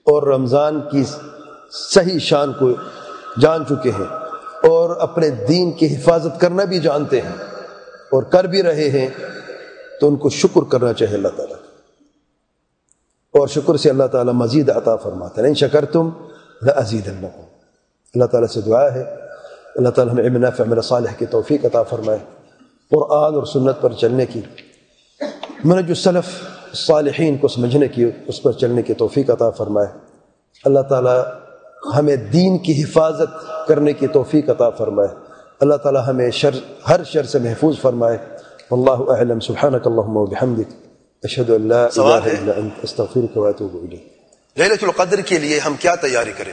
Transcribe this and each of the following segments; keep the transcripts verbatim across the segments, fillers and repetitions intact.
اور رمضان کی صحیح شان کو جان چکے ہیں اور اپنے دین کی حفاظت کرنا بھی جانتے ہیں اور کر بھی رہے ہیں تو ان کو شکر کرنا چاہیے اللہ تعالیٰ، اور شکر سے اللہ تعالیٰ مزید عطا فرماتا ہے. ان شکرتم لازیدنکم. اللہ تعالیٰ سے دعا ہے اللہ تعالیٰ ہمیں علم نافع عمل صالح کی توفیق عطا فرمائے، قرآن اور سنت پر چلنے کی، منہج السلف الصالحین کو سمجھنے کی، اس پر چلنے کی توفیق عطا فرمائے. اللہ تعالیٰ ہمیں دین کی حفاظت کرنے کی توفیق عطا فرمائے. اللہ تعالیٰ ہمیں شر ہر شر سے محفوظ فرمائے. واللہ اعلم. سبحانک اللہم وبحمدک، اشہد ان لا الہ الا انت، استغفرک واتوب الیک. لیلۃ القدر کے لیے ہم کیا تیاری کریں؟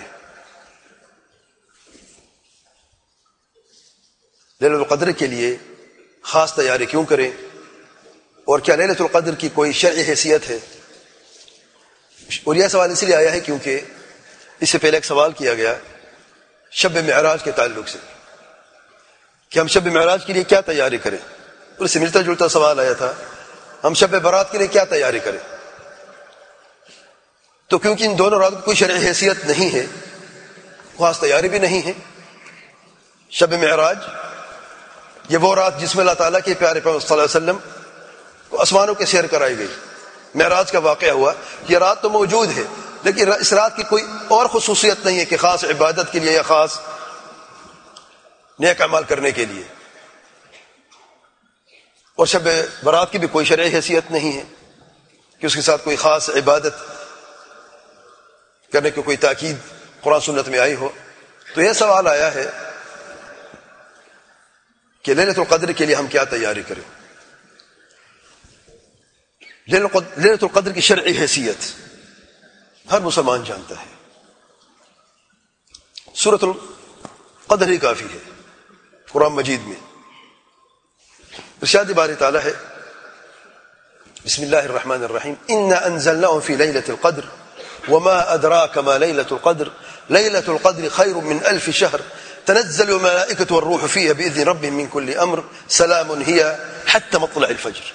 لیلۃ القدر کے لیے خاص تیاری کیوں کریں، اور کیا لیلۃ القدر کی کوئی شرعی حیثیت ہے؟ اور یہ سوال اس لیے آیا ہے کیونکہ اس سے پہلے ایک سوال کیا گیا شب معراج کے تعلق سے کہ ہم شب معراج کے لیے کیا تیاری کریں. اس سے ملتا جلتا سوال آیا تھا ہم شب برات کے لیے کیا تیاری کریں. تو کیونکہ ان دونوں راتوں کی کوئی شرعی حیثیت نہیں ہے، خاص تیاری بھی نہیں ہے. شب معراج یہ وہ رات جس میں اللہ تعالیٰ کے پیارے پیغمبر صلی اللہ علیہ وسلم کو آسمانوں کے سیر کرائی گئی. معراج کا واقعہ ہوا. یہ رات تو موجود ہے لیکن اس رات کی کوئی اور خصوصیت نہیں ہے کہ خاص عبادت کے لیے یا خاص نیک اعمال کرنے کے لیے. اور شب برات کی بھی کوئی شرعی حیثیت نہیں ہے کہ اس کے ساتھ کوئی خاص عبادت کرنے کی کوئی تاکید قرآن سنت میں آئی ہو. تو یہ سوال آیا ہے کہ لیلۃ القدر کے لیے ہم کیا تیاری کریں. لیلۃ القدر کی شرعی حیثیت ہر مسلمان جانتا ہے. سورۃ القدر ہی کافی ہے قرآن مجید میں. ارشاد باری تعالیٰ ہے بسم اللہ الرحمن الرحیم انا انزلناه في ليلة القدر وما ادراك ما ليلة القدر ليلة القدر خير من الف شهر تنزل الملائكة والروح فيها بإذن ربهم من كل امر سلام هي حتى مطلع الفجر.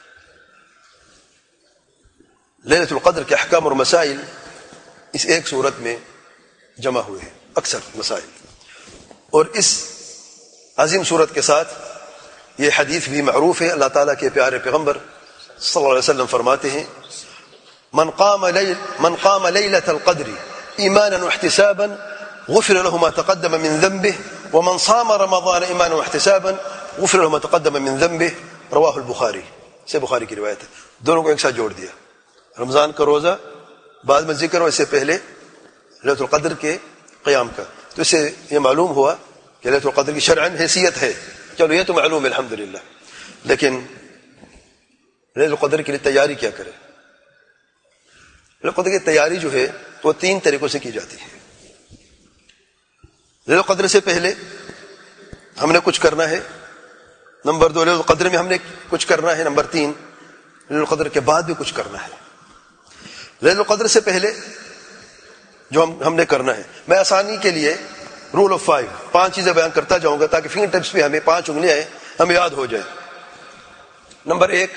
لیلۃ القدر کے احکام اور مسائل اس ایک صورت میں جمع ہوئے ہیں، اکثر مسائل. اور اس عظیم صورت کے ساتھ یہ حدیث بھی معروف ہے. اللہ تعالیٰ کے پیارے پیغمبر صلی اللہ علیہ وسلم فرماتے ہیں من قام لیل من قام لیلۃ القدر ایمانا واحتسابا غفر له ما تقدم من ذنبه ومن صام رمضان ایمانا واحتسابا غفر له ما تقدم من ذنبه. رواہ البخاری، سے بخاری کی روایت ہے. دونوں کو ایک ساتھ جوڑ دیا. رمضان کا روزہ بعد میں ذکر ہو، اس سے پہلے لیلۃ القدر کے قیام کا. تو اس سے یہ معلوم ہوا کہ لیلۃ القدر کی شرعاً حیثیت ہے. چلو یہ تو معلوم ہے الحمدللہ. لیکن لیلۃ القدر کے لیے تیاری کیا کرے؟ لیلۃ القدر کی تیاری جو ہے وہ تین طریقوں سے کی جاتی ہے. لیلۃ القدر سے پہلے ہم نے کچھ کرنا ہے. نمبر دو، لیلۃ القدر میں ہم نے کچھ کرنا ہے. نمبر تین، لیلۃ القدر کے بعد بھی کچھ کرنا ہے. لیلۃ القدر سے پہلے جو ہم ہم نے کرنا ہے، میں آسانی کے لیے رول آف فائیو پانچ چیزیں بیان کرتا جاؤں گا تاکہ فنگر ٹپس پہ ہمیں پانچ انگلیاں ہیں ہمیں یاد ہو جائے. نمبر ایک،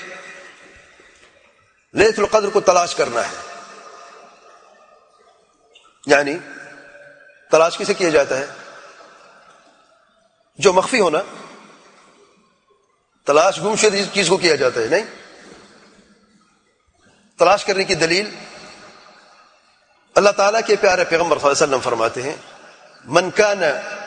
لیلۃ القدر کو تلاش کرنا ہے. یعنی تلاش کسے کیا جاتا ہے؟ جو مخفی ہونا. تلاش گم شدہ چیز کو کیا جاتا ہے نہیں. تلاش کرنے کی دلیل اللہ تعالیٰ کے پیارے پیغمبر صلی اللہ علیہ وسلم فرماتے ہیں من كان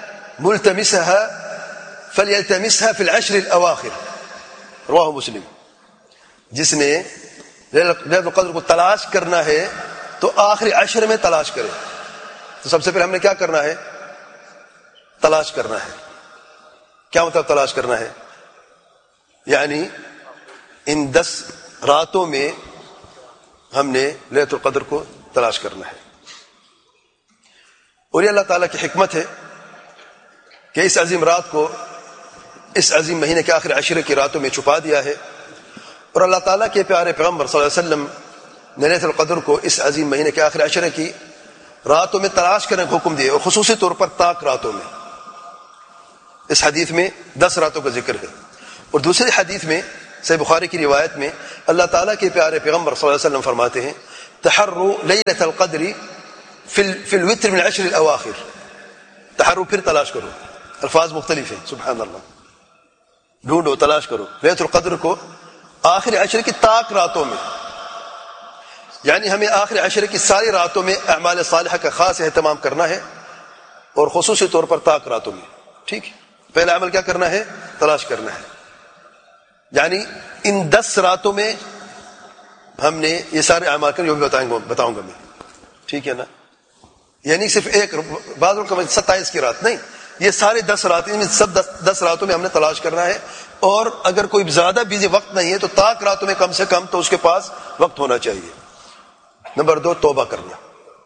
ملتمسها فليلتمسها في العشر الاواخر. رواہ مسلم. جس نے لیلۃ القدر کو تلاش کرنا ہے تو آخری عشر میں تلاش کرے. تو سب سے پہلے ہم نے کیا کرنا ہے؟ تلاش کرنا ہے. کیا مطلب تلاش کرنا ہے؟ یعنی ان دس راتوں میں ہم نے لیلۃ القدر کو تلاش کرنا ہے. اور یہ اللہ تعالیٰ کی حکمت ہے کہ اس عظیم رات کو اس عظیم مہینے کے آخر عشرے کی راتوں میں چھپا دیا ہے. اور اللہ تعالیٰ کے پیارے پیغمبر صلی اللہ علیہ وسلم نے لیلۃ القدر کو اس عظیم مہینے کے آخر عشرے کی راتوں میں تلاش کرنے کا حکم دیا، اور خصوصی طور پر طاق راتوں میں. اس حدیث میں دس راتوں کا ذکر ہے. اور دوسری حدیث میں صحیح بخاری کی روایت میں اللہ تعالیٰ کے پیارے پیغمبر صلی اللہ علیہ وسلم فرماتے ہیں تحروا لیلۃ القدر فی فی الوتر من العشر الاواخر. تحرو پھر تلاش کرو, الفاظ مختلف ہیں, سبحان اللہ, ڈھونڈو تلاش کرو لیلۃ القدر کو آخر عشر کی طاق راتوں میں. یعنی ہمیں آخر عشر کی ساری راتوں میں اعمال صالحہ کا خاص اہتمام کرنا ہے, اور خصوصی طور پر طاق راتوں میں. ٹھیک ہے, پہلا عمل کیا کرنا ہے؟ تلاش کرنا ہے. یعنی ان دس راتوں میں ہم نے یہ سارے اعمال کر جو بھی بتائیں گا بتاؤں گا میں, ٹھیک ہے نا. یعنی صرف ایک بعض کا ستائیس کی رات نہیں, یہ سارے دس رات, سب دس, دس راتوں میں ہم نے تلاش کرنا ہے. اور اگر کوئی زیادہ بزی وقت نہیں ہے تو طاق راتوں میں کم سے کم تو اس کے پاس وقت ہونا چاہیے. نمبر دو, توبہ کرنا.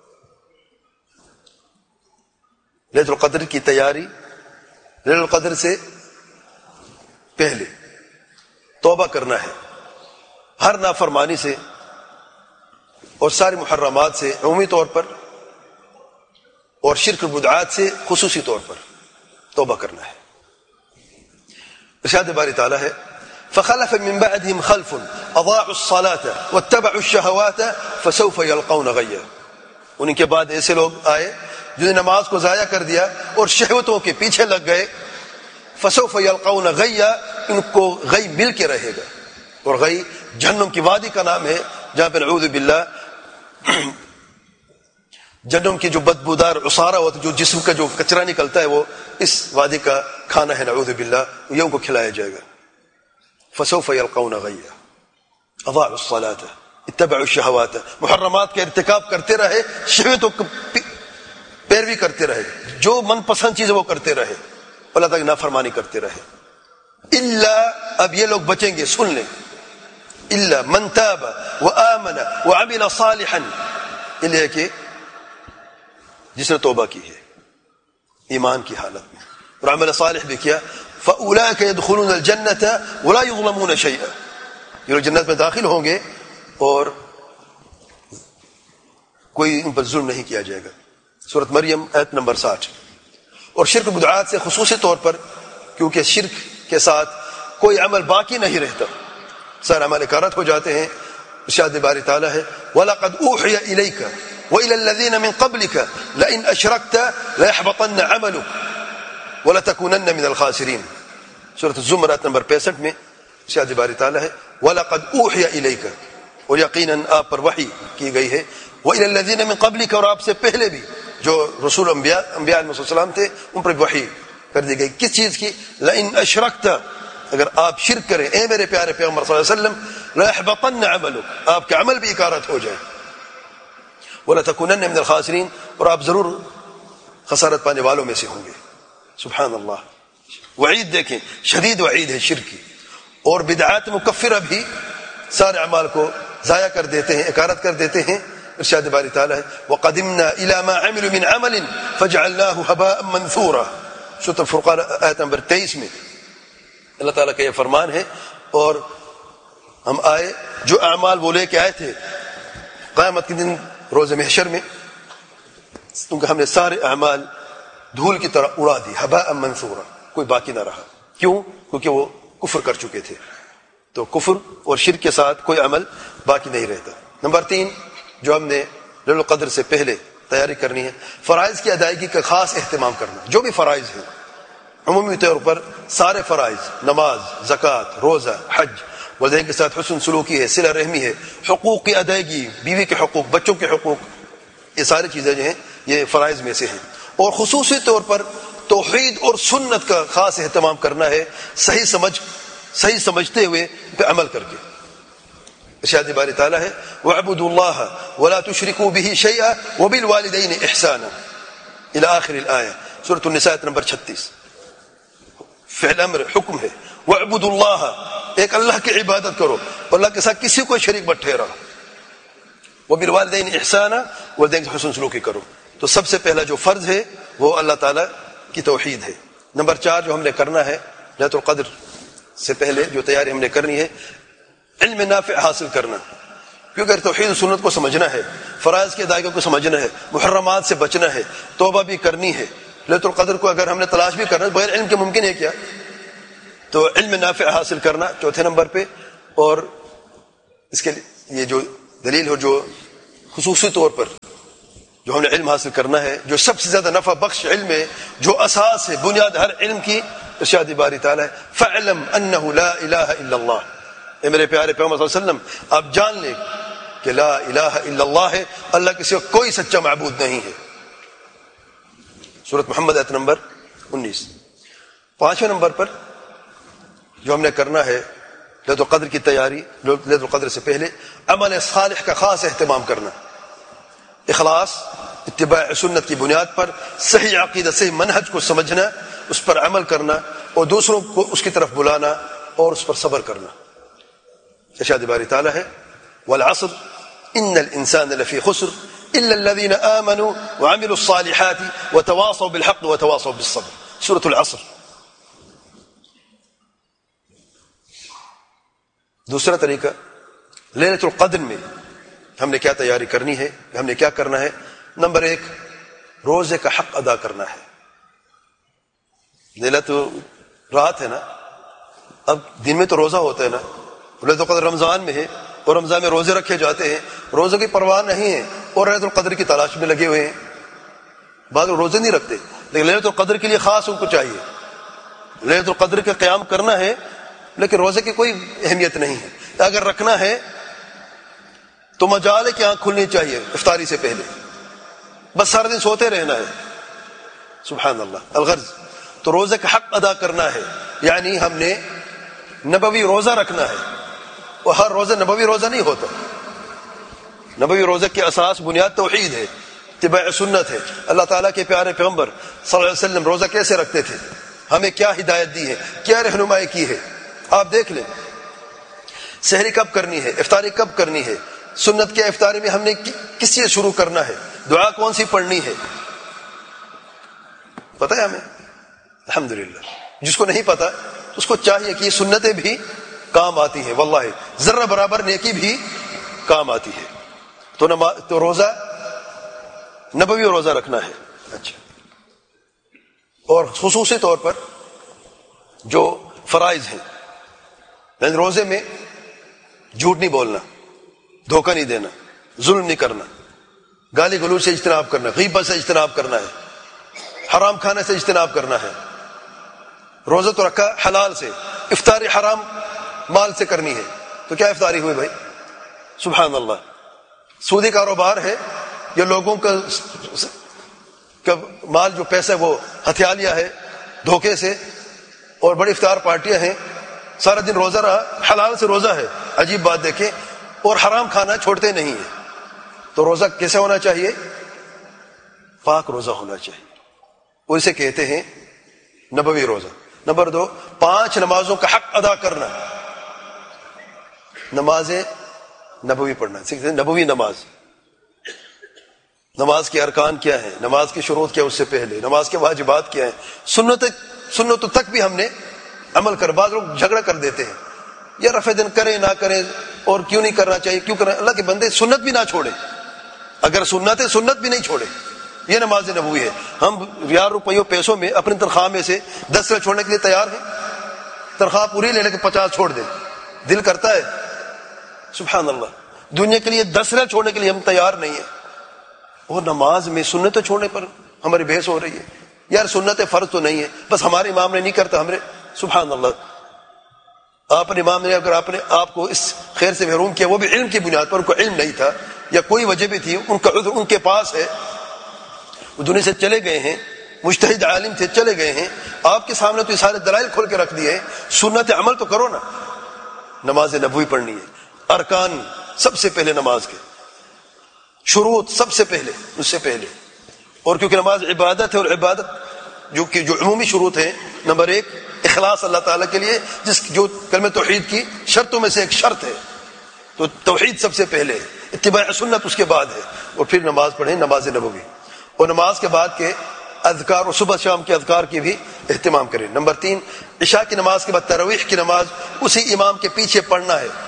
لیلۃ القدر کی تیاری لیلۃ القدر سے پہلے توبہ کرنا ہے, ہر نافرمانی سے اور ساری محرمات سے عمومی طور پر, اور شرک بدعات سے خصوصی طور پر توبہ کرنا ہے. ارشاد باری تعالیٰ ہے فخلف من بعدهم خلف اضاعوا الصلاة واتبعوا الشهوات فسوف يلقون غيا. ان کے بعد ایسے لوگ آئے جنہوں نے نماز کو ضائع کر دیا اور شہوتوں کے پیچھے لگ گئے. فسوف يلقون غيا, ان کو غی مل کے رہے گا. اور غی جہنم کی وادی کا نام ہے جہاں پہ نعوذ باللہ جہنم کی جو بدبودار عصارہ ہوتا ہے, جو جسم کا جو کچرا نکلتا ہے, وہ اس وادی کا کھانا ہے نعوذ باللہ, یہ ان کو کھلایا جائے گا. فسوف يلقون غيا اضاعوا الصلاة اتبعوا الشهوات, محرمات کا ارتکاب کرتے رہے, شہوتوں کو پیروی کرتے رہے, جو من پسند چیز وہ کرتے رہے, اللہ تعالیٰ کی نافرمانی کرتے رہے. الا, اب یہ لوگ بچیں گے, سن لیں, الا من تاب وآمن وعمل صالحا, یہ لے کہ جس نے توبہ کی ہے ایمان کی حالت میں اور عمل صالح بھی کیا, فأولئک يدخلون الجنة ولا يظلمون شيئا, یہ لوگ جنت میں داخل ہوں گے اور کوئی ان پر ظلم نہیں کیا جائے گا. سورۃ مریم آیت نمبر ساٹھ. اور شرک بدعات سے خصوصی طور پر, کیونکہ شرک کے ساتھ کوئی عمل باقی نہیں رہتا, سارے عمل اکارت ہو جاتے ہیں. ارشاد باری تعالیٰ ہے وَلَقَدْ أُوحِيَ إِلَيْكَ وَإِلَى الَّذِينَ مِن قَبْلِكَ لَئِنْ أَشْرَكْتَ لَيَحْبَطَنَّ عَمَلُكَ وَلَتَكُونَنَّ مِنَ الْخَاسِرِينَ. سورۃ الزمر آیت نمبر پینسٹھ میں ارشاد باری تعالیٰ ہے وَلَقَدْ أُوحِيَ إِلَيْكَ, اور یقیناً آپ پر وحی کی گئی ہے, وَإِلَى الَّذِينَ مِن قَبْلِكَ, اور آپ سے پہلے بھی جو رسول انبیاء انبیاء علیہ السلام تھے ان پر وحی کر دی گئی. کس چیز کی؟ لَئِنْ أَشْرَكْتَ, اگر آپ شرک کریں اے میرے پیارے پیغمبر صلی اللہ علیہ وسلم, لَيَحْبَطَنَّ عَمَلُكَ, آپ کا عمل بھی اکارت ہو جائے, وَلَتَكُونَنَّ مِنَ الْخَاسِرِينَ, اور آپ ضرور خسارت پانے والوں میں سے ہوں گے. سبحان اللہ, وعید دیکھیں, شدید وعید ہے شرک کی. اور بدعات مکفرہ بھی سارے اعمال کو ضائع کر دیتے ہیں, اکارت کر دیتے ہیں. ارشاد باری تعالیٰ ہے وَقَدِمْنَا إِلَى مَا عَمِلُوا مِنْ عَمَلٍ فَجَعَلْنَاهُ هَبَاءً مَنْثُورًا. سورۃ الفرقان آیت نمبر تیئیس میں اللہ تعالیٰ کا یہ فرمان ہے. اور ہم آئے جو اعمال وہ لے کے آئے تھے قیامت کے دن روز محشر میں, کیونکہ ہم نے سارے اعمال دھول کی طرح اڑا دی, ہباء منثورا, کوئی باقی نہ رہا. کیوں؟ کیونکہ وہ کفر کر چکے تھے, تو کفر اور شرک کے ساتھ کوئی عمل باقی نہیں رہتا. نمبر تین, جو ہم نے لیلۃ القدر سے پہلے تیاری کرنی ہے, فرائض کی ادائیگی کا خاص اہتمام کرنا. جو بھی فرائض ہیں عمومی طور پر سارے فرائض, نماز, زکوٰۃ, روزہ, حج, والدین کے ساتھ حسن سلوکی ہے, صلہ رحمی ہے, حقوق کی ادائیگی, بیوی کے حقوق, بچوں کے حقوق, یہ ساری چیزیں جو ہیں یہ فرائض میں سے ہیں. اور خصوصی طور پر توحید اور سنت کا خاص اہتمام کرنا ہے, صحیح سمجھ صحیح سمجھتے ہوئے پہ عمل کر کے. ارشاد باری تعالیٰ ہے وَاعْبُدُوا اللَّهَ وَلَا تُشْرِكُوا بِهِ شَيْئًا وَبِالْوَالِدَيْنِ إِحْسَانًا إلى آخر الآية. سورۃ النساء نمبر چھتیس. فعل امر, حکم ہے, وَاعْبُدُوا اللَّهَ, ایک اللہ کی عبادت کرو, اللہ کے ساتھ کسی کو شریک مت ٹھہراؤ. وَبِالْوَالِدَيْنِ إِحْسَانًا, والدین سے حسن سلوکی کرو. تو سب سے پہلا جو فرض ہے وہ اللہ تعالیٰ کی توحید ہے. نمبر چار جو ہم نے کرنا ہے لیلۃ القدر سے پہلے جو تیاری ہم نے کرنی ہے, علم نافع حاصل کرنا. کیونکہ اگر توحید و سنت کو سمجھنا ہے, فرائض کی ادائیگی کو سمجھنا ہے, محرمات سے بچنا ہے, توبہ بھی کرنی ہے, لیلۃ القدر کو اگر ہم نے تلاش بھی کرنا ہے بغیر علم کے ممکن ہے کیا؟ تو علم نافع حاصل کرنا چوتھے نمبر پہ. اور اس کے یہ جو دلیل ہو جو خصوصی طور پر جو ہم نے علم حاصل کرنا ہے، جو سب سے زیادہ نفع بخش علم ہے، جو اساس ہے، بنیاد ہر علم کی، ارشاد باری تعالیٰ ہے فَاعْلَمْ أَنَّهُ لَا إِلَهَ إِلَّا اللَّهُ، اے میرے پیارے پیغمبر صلی اللہ علیہ وسلم آپ جان لیں کہ لا الہ الا اللہ ہے، اللہ کے سوا کوئی سچا معبود نہیں ہے۔ سورۃ محمد آیت نمبر انیس۔ پانچویں نمبر پر جو ہم نے کرنا ہے لیلۃ القدر کی تیاری، لیلۃ القدر سے پہلے عمل صالح کا خاص اہتمام کرنا، اخلاص، اتباع سنت کی بنیاد پر صحیح عقیدہ، صحیح منہج کو سمجھنا، اس پر عمل کرنا اور دوسروں کو اس کی طرف بلانا اور اس پر صبر کرنا۔ ارشاد باری تعالیٰ ہے والعصر ان الانسان لفی خسر الا الذين آمنوا وعملوا الصالحات وتواصوا بالحق وتواصوا بالصبر، سورۃ العصر۔ دوسرا طریقہ لیلۃ القدر میں ہم نے کیا تیاری کرنی ہے، ہم نے کیا کرنا ہے؟ نمبر ایک، روزے کا حق ادا کرنا ہے۔ لیلۃ رات ہے نا، اب دن میں تو روزہ ہوتا ہے نا، لیلۃ القدر رمضان میں ہے اور رمضان میں روزے رکھے جاتے ہیں، روزوں کی پرواہ نہیں ہے اور لیلۃ القدر کی تلاش میں لگے ہوئے ہیں۔ بعض لوگ روزے نہیں رکھتے لیکن لیلۃ القدر کے لیے خاص ان کو چاہیے، لیلۃ القدر کا قیام کرنا ہے لیکن روزے کی کوئی اہمیت نہیں ہے۔ اگر رکھنا ہے تو مجالے کی آنکھ کھلنی چاہیے افطاری سے پہلے، بس سارا دن سوتے رہنا ہے، سبحان اللہ۔ الغرض تو روزے کا حق ادا کرنا ہے، یعنی ہم نے نبوی روزہ رکھنا ہے، اور ہر روزہ نبوی روزہ نہیں ہوتا۔ نبوی روزے کی اساس بنیاد توحید ہے، اتباع سنت ہے۔ اللہ تعالیٰ کے پیارے پیغمبر صلی اللہ علیہ وسلم روزہ کیسے رکھتے تھے، ہمیں کیا ہدایت دی ہے، کیا رہنمائی کی ہے، آپ دیکھ لیں۔ سحری کب کرنی ہے، افطاری کب کرنی ہے، سنت کے افطاری میں ہم نے کس سے شروع کرنا ہے، دعا کون سی پڑھنی ہے، پتہ ہے ہمیں؟ الحمدللہ۔ جس کو نہیں پتا اس کو چاہیے کہ یہ سنتیں بھی کام آتی ہیں، واللہ ذرہ برابر نیکی بھی کام آتی ہے۔ تو نماز تو روزہ نبوی روزہ رکھنا ہے۔ اچھا، اور خصوصی طور پر جو فرائض ہیں، یعنی روزے میں جھوٹ نہیں بولنا، دھوکہ نہیں دینا، ظلم نہیں کرنا، گالی گلوچ سے اجتناب کرنا، غیبت سے اجتناب کرنا ہے، حرام کھانے سے اجتناب کرنا ہے۔ روزہ تو رکھا حلال سے، افطاری حرام مال سے کرنی ہے، تو کیا افطاری ہوئی بھائی؟ سبحان اللہ۔ سودی کاروبار ہے یا لوگوں کا مال جو پیسہ وہ ہتھیا لیا ہے دھوکے سے، اور بڑی افطار پارٹیاں ہیں، سارا دن روزہ رہا، حلال سے روزہ ہے، عجیب بات دیکھیں، اور حرام کھانا چھوڑتے نہیں ہیں۔ تو روزہ کیسے ہونا چاہیے؟ پاک روزہ ہونا چاہیے، اسے کہتے ہیں نبوی روزہ۔ نمبر دو، پانچ نمازوں کا حق ادا کرنا، نمازیں نبوی پڑھنا، نبوی نماز۔ نماز کے ارکان کیا ہیں، نماز کی شروط کیا اس سے پہلے، نماز کے واجبات کیا ہیں، سنت سنتوں تک بھی ہم نے عمل کر۔ بعض لوگ جھگڑا کر دیتے ہیں، یا رفع دن کریں نہ کریں، اور کیوں نہیں کرنا چاہیے، کیوں کرنا؟ اللہ کے بندے سنت بھی نہ چھوڑیں، اگر سنت ہے سنت بھی نہیں چھوڑے، یہ نماز نبوی ہے۔ ہم ہزار روپیوں پیسوں میں اپنی تنخواہ میں سے دس روپے چھوڑنے کے لیے تیار ہیں، تنخواہ پوری لے لے کے پچاس چھوڑ دیں، دل کرتا ہے؟ سبحان اللہ۔ دنیا کے لیے دس روپے چھوڑنے کے لیے ہم تیار نہیں ہیں، اور نماز میں سنتیں چھوڑنے پر ہماری بحث ہو رہی ہے۔ یار سنت فرض تو نہیں ہے، بس ہمارے امام نے نہیں کرتا ہمارے، سبحان اللہ۔ آپ نے امام نے اگر آپ نے آپ کو اس خیر سے محروم کیا، وہ بھی علم کی بنیاد پر، ان کو علم نہیں تھا یا کوئی وجہ بھی تھی، ان کا عذر ان کے پاس ہے، وہ دنیا سے چلے گئے ہیں، مجتہد عالم تھے، چلے گئے ہیں، آپ کے سامنے تو یہ سارے دلائل کھول کے رکھ دیے ہیں، سنت عمل تو کرو نا۔ نماز نبوی پڑھنی ہے، ارکان سب سے پہلے نماز کے، شروط سب سے پہلے، اس سے پہلے، اور کیونکہ نماز عبادت ہے، اور عبادت جو کہ جو عمومی شروط ہیں، نمبر ایک اخلاص اللہ تعالیٰ کے لیے، جس جو کلمہ توحید کی شرطوں میں سے ایک شرط ہے، تو توحید سب سے پہلے ہے، اتباع سنت اس کے بعد ہے، اور پھر نماز پڑھیں نماز نبوی، اور نماز کے بعد کے اذکار اور صبح شام کے اذکار کی بھی اہتمام کریں۔ نمبر تین، عشاء کی نماز کے بعد تراویح کی نماز اسی امام کے پیچھے پڑھنا ہے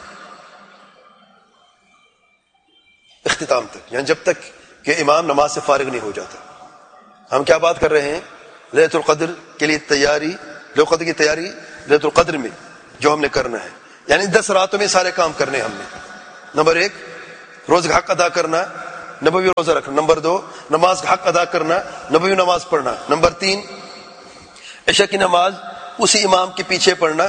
اختتام تک، یعنی جب تک کہ امام نماز سے فارغ نہیں ہو جاتا۔ ہم کیا بات کر رہے ہیں؟ لیلۃ القدر کے لیے تیاری، لیلۃ القدر کی تیاری لیلۃ القدر میں جو ہم نے کرنا ہے، یعنی دس راتوں میں سارے کام کرنے ہم نے۔ نمبر ایک، روز کا حق ادا کرنا، نبوی روزہ رکھنا. نمبر دو نماز کا حق ادا کرنا, نبوی نماز پڑھنا. نمبر تین عشاء کی نماز اسی امام کے پیچھے پڑھنا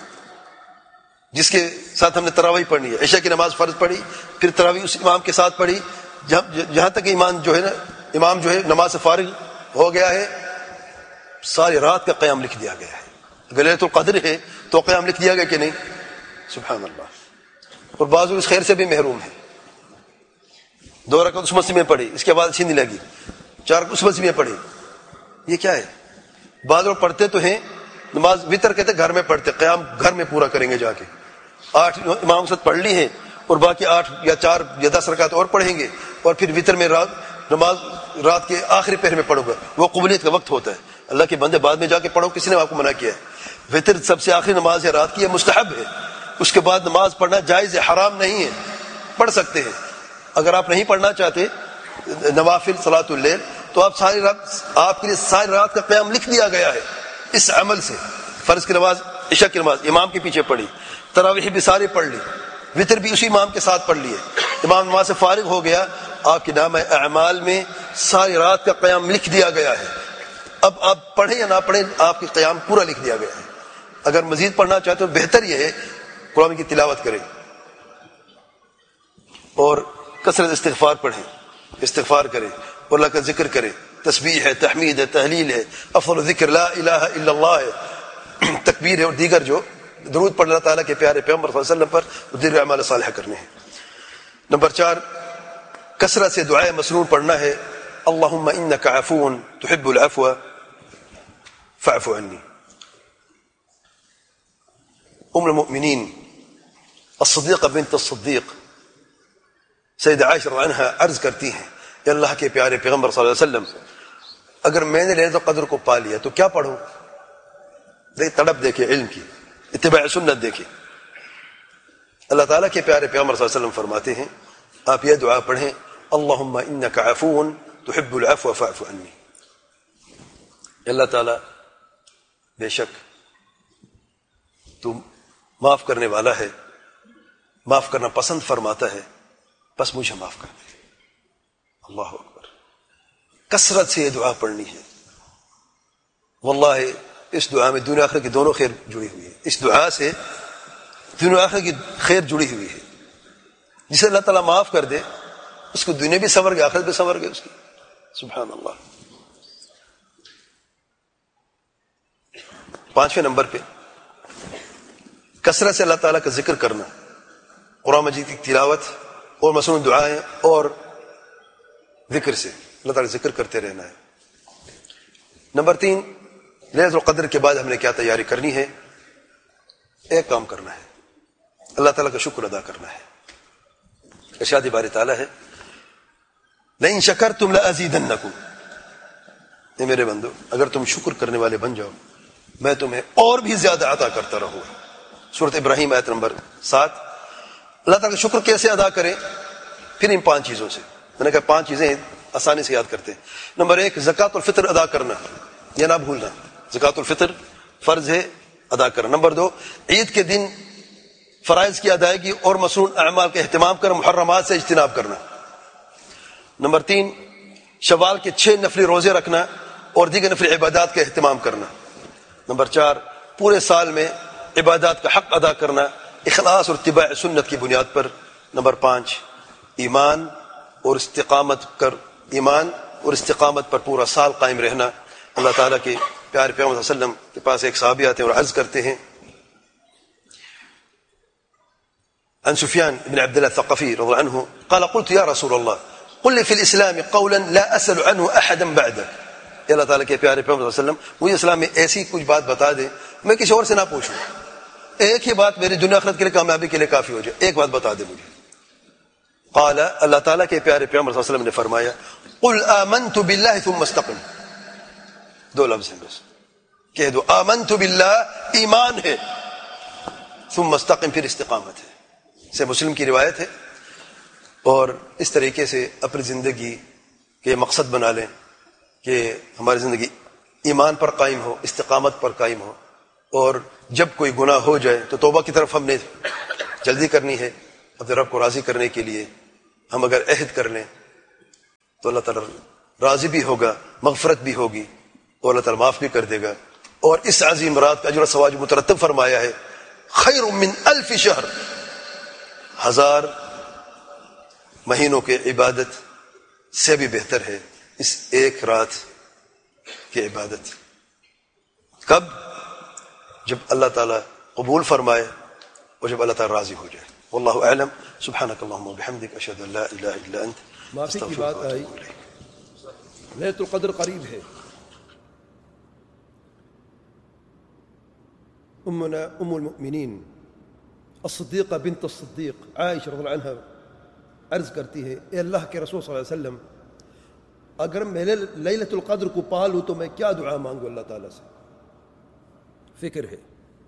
جس کے ساتھ ہم نے تراویح پڑھنی ہے. عشاء کی نماز فرض پڑھی, پھر تراویح اس امام کے ساتھ پڑھی. جہاں تک امام جو ہے نا امام جو ہے نماز سے فارغ ہو گیا ہے, ساری رات کا قیام لکھ دیا گیا ہے. اگر لیلۃ القدر ہے تو قیام لکھ دیا گیا کہ نہیں؟ سبحان اللہ. اور بعض اس خیر سے بھی محروم ہے. دو رکعت اس مسجد میں پڑھی, اس کے بعد اچھی نہیں لگی, چار اس مسجد میں پڑھی. یہ کیا ہے؟ بعض لوگ پڑھتے تو ہیں نماز وطر کہتے گھر میں پڑھتے, قیام گھر میں پورا کریں گے جا کے. آٹھ امام کے ساتھ پڑھ لی ہیں اور باقی آٹھ یا چار یا دس رکعت اور پڑھیں گے, اور پھر وطر میں رات نماز رات کے آخری پہر میں پڑھو گا. وہ قبولیت کا وقت ہوتا ہے. اللہ کے بندے بعد میں جا کے پڑھو, کسی نے آپ کو منع کیا ہے؟ وطر سب سے آخری نماز ہے رات کی, یہ مستحب ہے. اس کے بعد نماز پڑھنا جائز ہے, حرام نہیں ہے, پڑھ سکتے ہیں. اگر آپ نہیں پڑھنا چاہتے نوافل صلاۃ اللیل تو آپ ساری رات, آپ کے لیے ساری رات کا قیام لکھ دیا گیا ہے اس عمل سے. فرض کی نماز عشاء کی نماز امام کے پیچھے پڑھی, تراویح بھی ساری پڑھ لی, وطر بھی اسی امام کے ساتھ پڑھ لیے, امام نماز سے فارغ ہو گیا, آپ کے نام اعمال میں ساری رات کا قیام لکھ دیا گیا ہے. اب آپ پڑھیں یا نہ پڑھیں آپ کے قیام پورا لکھ دیا گیا ہے. اگر مزید پڑھنا چاہتے تو بہتر یہ ہے قرآن کی تلاوت کریں اور کثرت استغفار پڑھیں, استغفار کریں اور اللہ کا ذکر کریں. تسبیح ہے, تحمید ہے, تحلیل ہے, افضل ذکر لا الہ الا اللہ ہے, تکبیر ہے, اور دیگر جو درود پڑھ اللہ تعالیٰ کے پیارے پیغمبر صلی اللہ علیہ وسلم پر دل اعمال صالحہ کرنے ہیں. نمبر چار کثرت سے دعائے مسنون پڑھنا ہے. اللہم انک عفو تحب العفو فاعف عنی. ام المؤمنین الصدیقہ بنت الصدیق سیدہ عائشہ رضی اللہ عنہا عرض کرتی ہیں کہ اللہ کے پیارے پیغمبر صلی اللہ علیہ وسلم اگر میں نے لیلۃ القدر کو پا لیا تو کیا پڑھوں؟ دیکھ تڑپ دیکھے علم کی, اتباع سنت دیکھے. اللہ تعالیٰ کے پیارے پیغمبر صلی اللہ علیہ وسلم فرماتے ہیں آپ یہ دعا پڑھیں اللہم انک عفو تحب العفو فاعف عنی. اللہ تعالیٰ بے شک تو معاف کرنے والا ہے, معاف کرنا پسند فرماتا ہے, بس مجھے معاف کر دے. اللہ اکبر. کثرت سے یہ دعا پڑھنی ہے. واللہ اس دعا میں دنیا آخرت کی دونوں خیر جڑی ہوئی ہے. اس دعا سے دنیا آخرت کی خیر جڑی ہوئی ہے. جسے اللہ تعالیٰ معاف کر دے اس کو دنیا بھی سنور گئے, آخرت بھی سنور گئے اس کی. سبحان اللہ. پانچویں نمبر پہ کثرت سے اللہ تعالیٰ کا ذکر کرنا, قرآن مجید کی تلاوت اور مسنون دعائیں اور ذکر سے اللہ تعالیٰ ذکر کرتے رہنا ہے. نمبر تین لیلۃ القدر کے بعد ہم نے کیا تیاری کرنی ہے؟ ایک کام کرنا ہے, اللہ تعالیٰ کا شکر ادا کرنا ہے. ارشاد باری تعالیٰ ہے لئن شکرتم لأزیدنکم, اے میرے بندو اگر تم شکر کرنے والے بن جاؤ میں تمہیں اور بھی زیادہ عطا کرتا رہوں. سورۃ ابراہیم آیت نمبر سات. اللہ تعالیٰ کا شکر کیسے ادا کریں؟ پھر ان پانچ چیزوں سے. میں نے کہا پانچ چیزیں آسانی سے یاد کرتے ہیں. نمبر ایک زکوٰۃ الفطر ادا کرنا, یہ نہ بھولنا, زکوٰۃ الفطر فرض ہے ادا کرنا. نمبر دو عید کے دن فرائض کی ادائیگی اور مسنون اعمال کا اہتمام کر محرمات سے اجتناب کرنا. نمبر تین شوال کے چھ نفلی روزے رکھنا اور دیگر نفلی عبادات کا اہتمام کرنا. نمبر چار پورے سال میں عبادات کا حق ادا کرنا اخلاص اور اتباع سنت کی بنیاد پر. نمبر پانچ ایمان اور استقامت کر ایمان اور استقامت پر پورا سال قائم رہنا. اللہ تعالیٰ کے پیارے پیغمبر صلی اللہ علیہ وسلم کے پاس ایک صحابی آتے ہیں اور عرض کرتے ہیں عن سفیان بن عبد الله الثقفي رضي الله عنه قال قلت يا رسول الله قل لي في الاسلام قولا لا اسال عنه احدا بعدك. اللہ تعالیٰ کے پیارے پیغمبر صلی اللہ علیہ وسلم مجھے اسلام میں ایسی کچھ بات بتا دیں میں کسی اور سے نہ پوچھوں, ایک ہی بات میری دنیا آخرت کے لیے کامیابی کے لیے کافی ہو جائے, ایک بات بتا دے مجھے. قال اللہ تعالیٰ کے پیارے پیغمبر صلی اللہ علیہ وسلم نے فرمایا قل آمنت باللہ ثم استقم. دو لفظ ہیں بس, کہہ دو آمنت باللہ ایمان ہے, ثم استقم پھر استقامت ہے. سے مسلم کی روایت ہے. اور اس طریقے سے اپنی زندگی کے مقصد بنا لیں کہ ہماری زندگی ایمان پر قائم ہو, استقامت پر قائم ہو, اور جب کوئی گناہ ہو جائے تو توبہ کی طرف ہم نے جلدی کرنی ہے اپنے رب کو راضی کرنے کے لیے. ہم اگر عہد کر لیں تو اللہ تعالیٰ راضی بھی ہوگا، مغفرت بھی ہوگی اور اللہ تعالیٰ معاف بھی کر دے گا. اور اس عظیم رات کا اجر و ثواب جو مترتب فرمایا ہے، خیر من الف شہر، ہزار مہینوں کے عبادت سے بھی بہتر ہے اس ایک رات کی عبادت. کب؟ جب اللہ تعالیٰ قبول فرمائے اور جب اللہ تعالیٰ راضی ہو جائے. واللہ اعلم. سبحانک اللہم وبحمدک، اشہد ان لا الہ الا انت. معافی کی بات آئی، لیلۃ القدر قریب ہے. امنا ام المؤمنین الصدیقہ بنت الصدیق عائشہ رضی اللہ عنہا عرض کرتی ہے، اے اللہ کے رسول صلی اللہ علیہ وسلم، اگر میں لیلۃ القدر کو پا لوں تو میں کیا دعا مانگوں اللہ تعالیٰ سے؟ فکر ہے.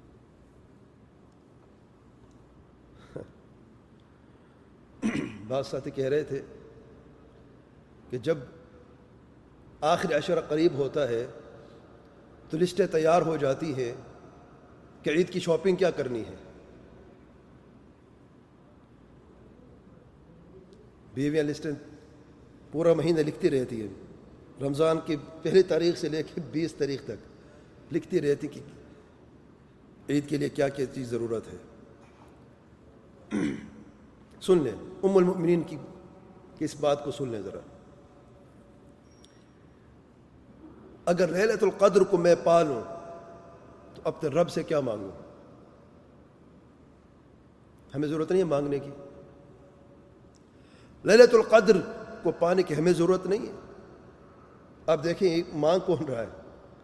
بعض ساتھی کہہ رہے تھے کہ جب آخر عشرہ قریب ہوتا ہے تو لسٹیں تیار ہو جاتی ہیں کہ عید کی شاپنگ کیا کرنی ہے. بیویاں لسٹیں پورا مہینہ لکھتی رہتی ہیں، رمضان کی پہلی تاریخ سے لے کے بیس تاریخ تک لکھتی رہتی کہ عید کے لیے کیا کیا چیز ضرورت ہے. سن لیں ام المؤمنین کی اس بات کو، سن لیں ذرا. اگر لیلۃ القدر کو میں پا لوں تو اپنے رب سے کیا مانگوں؟ ہمیں ضرورت نہیں ہے مانگنے کی. لیلۃ القدر کو پانے کی ہمیں ضرورت نہیں ہے. آپ دیکھیں مانگ کون رہا ہے؟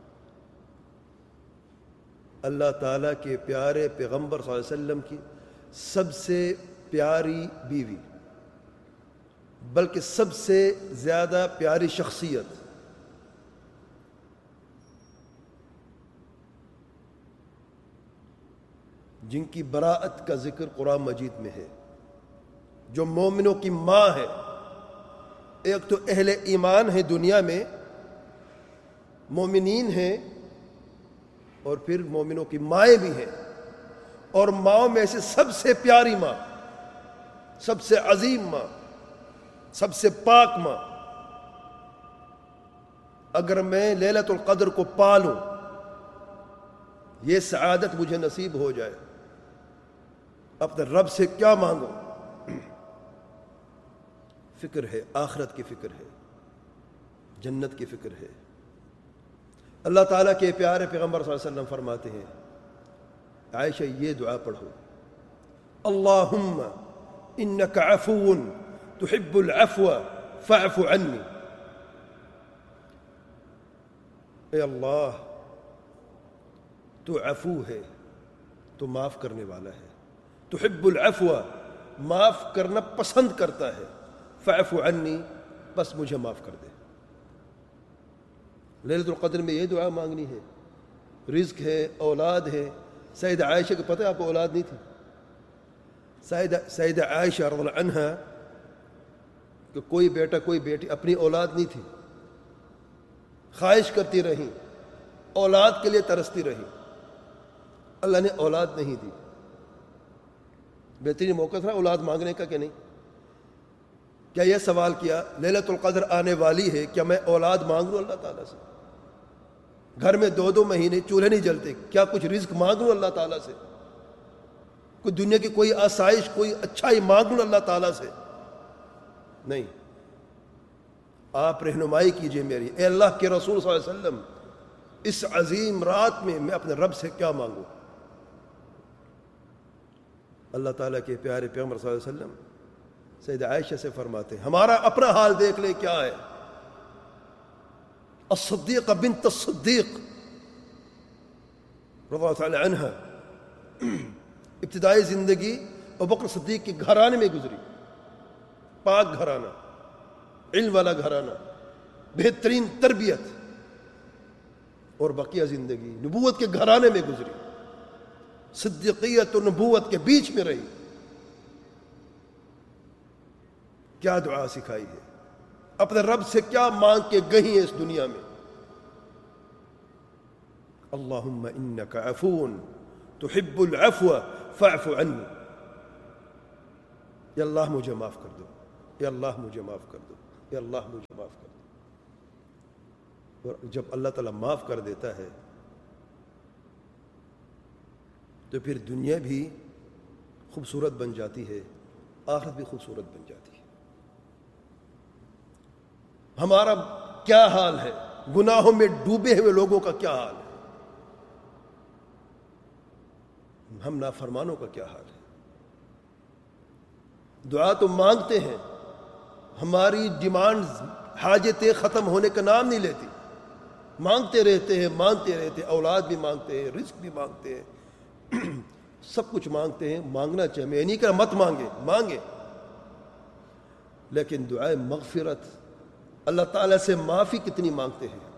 اللہ تعالیٰ کے پیارے پیغمبر صلی اللہ علیہ وسلم کی سب سے پیاری بیوی، بلکہ سب سے زیادہ پیاری شخصیت، جن کی براءت کا ذکر قرآن مجید میں ہے، جو مومنوں کی ماں ہے. ایک تو اہل ایمان ہے دنیا میں، مومنین ہیں، اور پھر مومنوں کی مائیں بھی ہیں، اور ماؤں میں سے سب سے پیاری ماں، سب سے عظیم ماں، سب سے پاک ماں. اگر میں لیلۃ القدر کو پالوں، یہ سعادت مجھے نصیب ہو جائے، اپنے رب سے کیا مانگو؟ فکر ہے، آخرت کی فکر ہے، جنت کی فکر ہے. اللہ تعالیٰ کے پیارے پیغمبر صلی اللہ علیہ وسلم فرماتے ہیں، عائشہ یہ دعا پڑھو، اللہم انک عفو تحب العفو فاعف عنی. اے اللہ، تو عفو ہے، تو معاف کرنے والا ہے. تحب العفو، معاف کرنا پسند کرتا ہے. فاعف عنی، بس مجھے معاف کر دے. لیلۃ القدر میں یہ دعا مانگنی ہے. رزق ہے، اولاد ہے. سیدہ عائشہ کو پتہ ہے آپ کو اولاد نہیں تھی. سیدہ سیدہ عائشہ رضی اللہ عنہا کہ کوئی بیٹا کوئی بیٹی، اپنی اولاد نہیں تھی. خواہش کرتی رہیں، اولاد کے لیے ترستی رہی. اللہ نے اولاد نہیں دی. بہترین موقع تھا اولاد مانگنے کا کہ نہیں؟ کیا یہ سوال کیا لیلۃ القدر آنے والی ہے، کیا میں اولاد مانگ لوں اللہ تعالیٰ سے؟ گھر میں دو دو مہینے چولہے نہیں جلتے، کیا کچھ رزق مانگ لوں اللہ تعالیٰ سے؟ کوئی دنیا کی کوئی آسائش، کوئی اچھائی مانگ لوں اللہ تعالیٰ سے؟ نہیں. آپ رہنمائی کیجئے میری. اے اللہ کے رسول صلی اللہ علیہ وسلم، اس عظیم رات میں میں اپنے رب سے کیا مانگوں؟ اللہ تعالیٰ کے پیارے پیغمبر صلی اللہ علیہ وسلم سیدہ عائشہ سے فرماتے ہیں، ہمارا اپنا حال دیکھ لے کیا ہے. الصدیقہ بنت الصدیق رضی اللہ تعالی عنہ، ابتدائی زندگی ابوبکر صدیق کے گھرانے میں گزری. پاک گھرانہ، علم والا گھرانہ، بہترین تربیت، اور بقیہ زندگی نبوت کے گھرانے میں گزری. صدیقیت اور نبوت کے بیچ میں رہی. کیا دعا سکھائی ہے، اپنے رب سے کیا مانگ کے گئی ہیں اس دنیا میں. اللہم انک عفو تحب العفو فاعف عنی. یا اللہ مجھے معاف کر دو، یا اللہ مجھے معاف کر دو، یا اللہ مجھے معاف معاف کر دے. اور جب اللہ تعالیٰ معاف کر دیتا ہے تو پھر دنیا بھی خوبصورت بن جاتی ہے، آخرت بھی خوبصورت بن جاتی ہے. ہمارا کیا حال ہے، گناہوں میں ڈوبے ہوئے لوگوں کا کیا حال ہے، ہم نافرمانوں کا کیا حال ہے. دعا تو مانگتے ہیں، ہماری ڈیمانڈ حاجتیں ختم ہونے کا نام نہیں لیتی. مانگتے رہتے ہیں مانگتے رہتے ہیں، اولاد بھی مانگتے ہیں، رزق بھی مانگتے ہیں، سب کچھ مانگتے ہیں. مانگنا چاہیے، میں نہیں کہا مت مانگے، مانگے، لیکن دعائے مغفرت، اللہ تعالیٰ سے معافی کتنی مانگتے ہیں.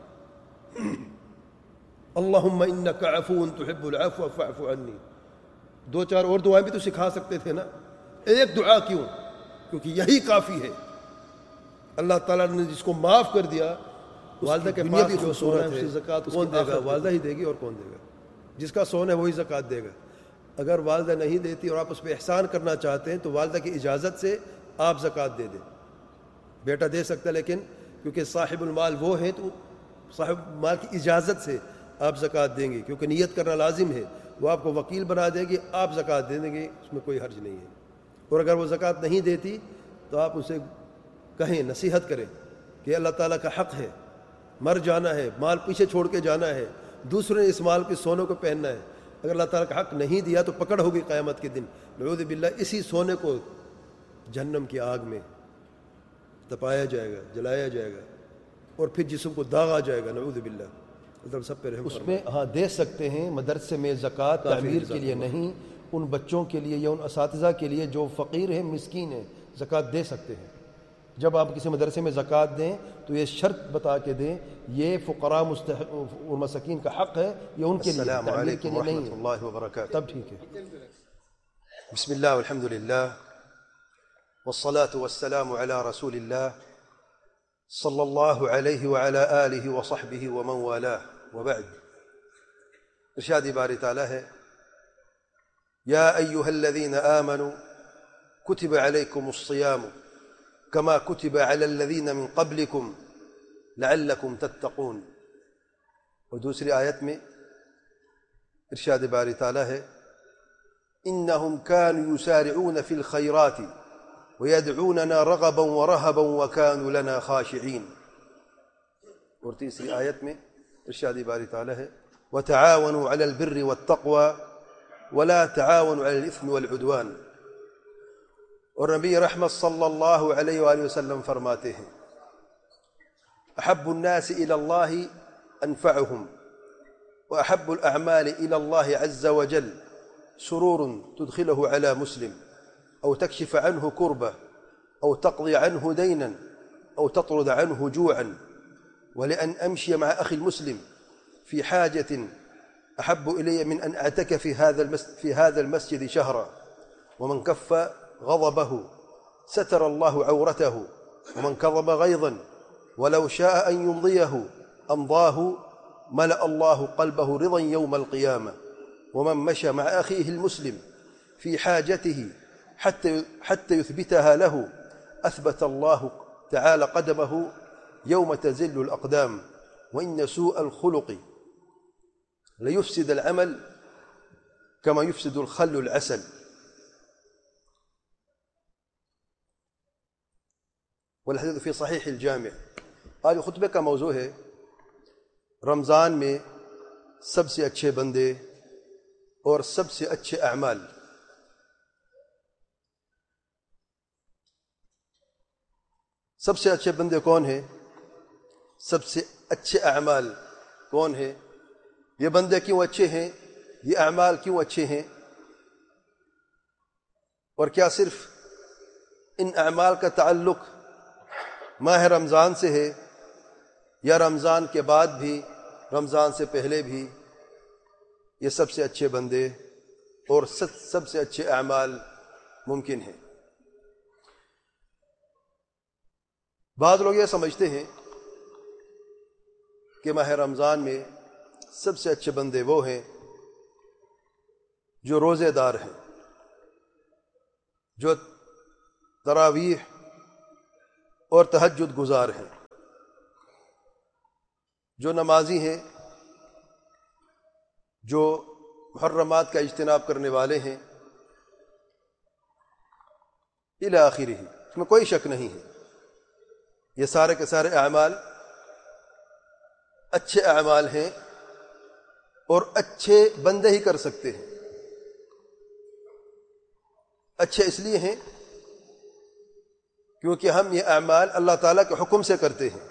اللہم انک عفو تحب العفو فاعف عنی. دو چار اور دعائیں بھی تو سکھا سکتے تھے نا، ایک دعا کیوں؟ کیونکہ یہی کافی ہے. اللہ تعالیٰ نے جس کو معاف کر دیا، والدہ کے پاس جو سونا ہے اس کی زکوٰۃ کون دے گا؟ والدہ ہی دے گی، اور کون دے گا؟ جس کا سونا ہے وہی زکوٰۃ دے گا. اگر والدہ نہیں دیتی اور آپ اس پہ احسان کرنا چاہتے ہیں تو والدہ کی اجازت سے آپ زکوٰۃ دے دیں. بیٹا دے سکتا ہے، لیکن کیونکہ صاحب المال وہ ہیں تو صاحب مال کی اجازت سے آپ زکوٰۃ دیں گے، کیونکہ نیت کرنا لازم ہے. وہ آپ کو وکیل بنا دے گی، آپ زکوٰۃ دے دیں گے، اس میں کوئی حرج نہیں ہے. اور اگر وہ زکوٰۃ نہیں دیتی تو آپ اسے کہیں، نصیحت کریں کہ اللہ تعالیٰ کا حق ہے، مر جانا ہے، مال پیچھے چھوڑ کے جانا ہے، دوسرے نے اس مال کے سونے کو پہننا ہے. اگر اللہ تعالیٰ کا حق نہیں دیا تو پکڑ ہوگی قیامت کے دن، نعوذ باللہ. اسی سونے کو جہنم کی آگ میں تپایا جائے گا، جلایا جائے گا، اور پھر جسم کو داغا جائے گا، نعوذ باللہ. اللہ سب پہ رحم. اس میں ہاں دے سکتے ہیں مدرسے میں زکوٰۃ، تعمیر کے لیے نہیں، ان بچوں کے لیے یا ان اساتذہ کے لیے جو فقیر ہیں، مسکین ہیں، زکوٰۃ دے سکتے ہیں. جب آپ کسی مدرسے میں زکوٰۃ دیں تو یہ شرط بتا کے دیں یہ فقراء مستحق اور مساکین کا حق ہے، یہ ان کے لیے، تعمیر کے لیے نہیں ہے. اللہ وبرکاتہ. تب ٹھیک ہے. بسم اللہ والحمد للہ والصلاة والسلام على رسول اللہ صلی اللہ علیہ وعلى آلہ وصحبہ ومن والاه وبعد. ارشاد باری تعالی ہے: یا ایہا الذین آمنوا کتب علیکم الصیام كما كتب على الذين من قبلكم لعلكم تتقون. اور دوسری آیت میں ارشاد باری تعالی ہے: انهم كانوا يسارعون في الخيرات ويدعوننا رغبا ورهبا وكانوا لنا خاشعين. اور تیسری آیت میں ارشاد باری تعالی ہے: وتعاونوا على البر والتقوى ولا تعاونوا على الاثم والعدوان. اور نبی رحمت صلی اللہ علیہ وآلہ وسلم فرماتے ہیں: احب الناس الى اللہ انفعهم واحب الاعمال الى اللہ عز وجل سرور تدخله على مسلم او تكشف عنه كربة او تقضي عنه دينا او تطرد عنه جوعا ولأن امشي مع اخي المسلم في حاجة احب الي من ان اعتكف في هذا المسجد في هذا المسجد شهرا ومن كف غضبه ستر الله عورته ومن كظم غيظا ولو شاء أن يمضيه أمضاه ملأ الله قلبه رضا يوم القيامة ومن مشى مع أخيه المسلم في حاجته حتى حتى يثبتها له أثبت الله تعالى قدمه يوم تزل الأقدام وإن سوء الخلق ليفسد العمل كما يفسد الخل العسل. والحدیث فی صحیح الجامع. آج خطبے کا موضوع ہے رمضان میں سب سے اچھے بندے اور سب سے اچھے اعمال. سب سے اچھے بندے کون ہیں؟ سب سے اچھے اعمال کون ہیں؟ یہ بندے کیوں اچھے ہیں؟ یہ اعمال کیوں اچھے ہیں؟ اور کیا صرف ان اعمال کا تعلق ماہ رمضان سے ہے یا رمضان کے بعد بھی، رمضان سے پہلے بھی یہ سب سے اچھے بندے اور سب سے اچھے اعمال ممکن ہیں؟ بعض لوگ یہ سمجھتے ہیں کہ ماہ رمضان میں سب سے اچھے بندے وہ ہیں جو روزے دار ہیں، جو تراویح اور تہجد گزار ہیں. جو نمازی ہیں، جو محرمات کا اجتناب کرنے والے ہیں، الی آخرہ، اس میں کوئی شک نہیں ہے، یہ سارے کے سارے اعمال اچھے اعمال ہیں اور اچھے بندے ہی کر سکتے ہیں۔ اچھے اس لیے ہیں کیونکہ ہم یہ اعمال اللہ تعالیٰ کے حکم سے کرتے ہیں،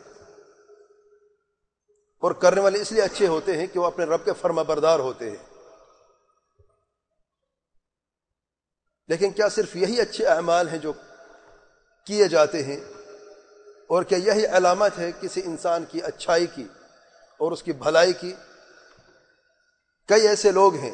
اور کرنے والے اس لیے اچھے ہوتے ہیں کہ وہ اپنے رب کے فرما بردار ہوتے ہیں۔ لیکن کیا صرف یہی اچھے اعمال ہیں جو کیے جاتے ہیں، اور کیا یہی علامت ہے کسی انسان کی اچھائی کی اور اس کی بھلائی کی؟ کئی ایسے لوگ ہیں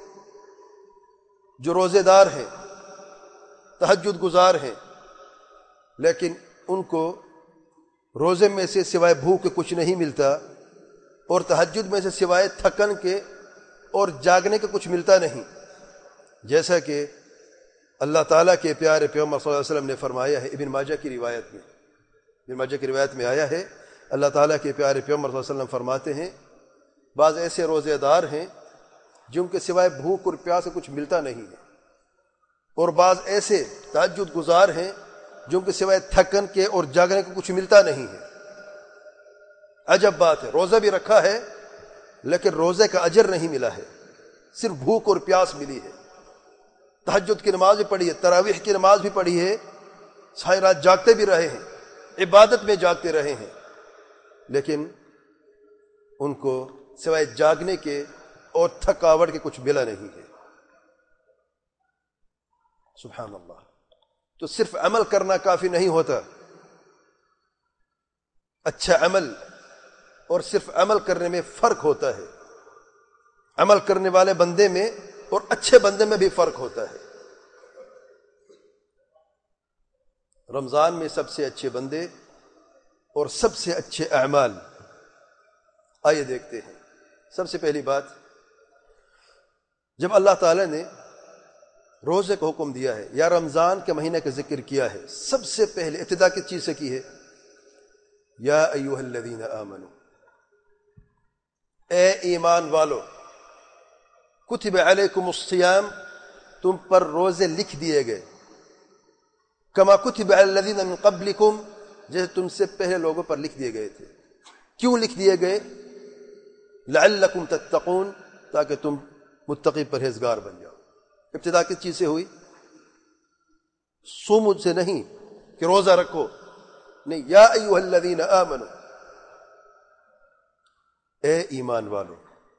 جو روزے دار ہیں، تہجد گزار ہیں، لیکن ان کو روزے میں سے سوائے بھوک کے کچھ نہیں ملتا، اور تہجد میں سے سوائے تھکن کے اور جاگنے کے کچھ ملتا نہیں، جیسا کہ اللہ تعالیٰ کے پیارے پیغمبر صلی اللہ علیہ وسلم نے فرمایا ہے۔ ابن ماجہ کی روایت میں ابن ماجہ کی روایت میں آیا ہے، اللہ تعالیٰ کے پیارے پیغمبر صلی اللہ علیہ وسلم فرماتے ہیں بعض ایسے روزے دار ہیں جن کے سوائے بھوک اور پیاس سے کچھ ملتا نہیں ہے، اور بعض ایسے تہجد گزار ہیں جن کے سوائے تھکن کے اور جاگنے کے کچھ ملتا نہیں ہے۔ عجب بات ہے، روزہ بھی رکھا ہے لیکن روزے کا اجر نہیں ملا ہے، صرف بھوک اور پیاس ملی ہے۔ تہجد کی نماز بھی پڑھی ہے، تراویح کی نماز بھی پڑھی ہے، ساری رات جاگتے بھی رہے ہیں، عبادت میں جاگتے رہے ہیں، لیکن ان کو سوائے جاگنے کے اور تھکاوٹ کے کچھ ملا نہیں ہے۔ سبحان اللہ۔ تو صرف عمل کرنا کافی نہیں ہوتا، اچھا عمل اور صرف عمل کرنے میں فرق ہوتا ہے، عمل کرنے والے بندے میں اور اچھے بندے میں بھی فرق ہوتا ہے۔ رمضان میں سب سے اچھے بندے اور سب سے اچھے اعمال، آئیے دیکھتے ہیں۔ سب سے پہلی بات، جب اللہ تعالیٰ نے روزے کو حکم دیا ہے یا رمضان کے مہینے کا ذکر کیا ہے، سب سے پہلے ابتدا کس چیز سے کی ہے؟ یا ایھا الذین آمنوا، اے ایمان والو، کتب علیکم الصیام، تم پر روزے لکھ دیے گئے، کما کتب علی الذین من قبلکم، جیسے تم سے پہلے لوگوں پر لکھ دیے گئے تھے۔ کیوں لکھ دیے گئے؟ لعلکم تتقون، تاکہ تم متقی پرہیزگار بن جاؤ۔ ابتدا کس چیز سے ہوئی؟ صوم سے نہیں کہ روزہ رکھو، نہیں، یا ایھا الذین آمنوا، اے ایمان والو۔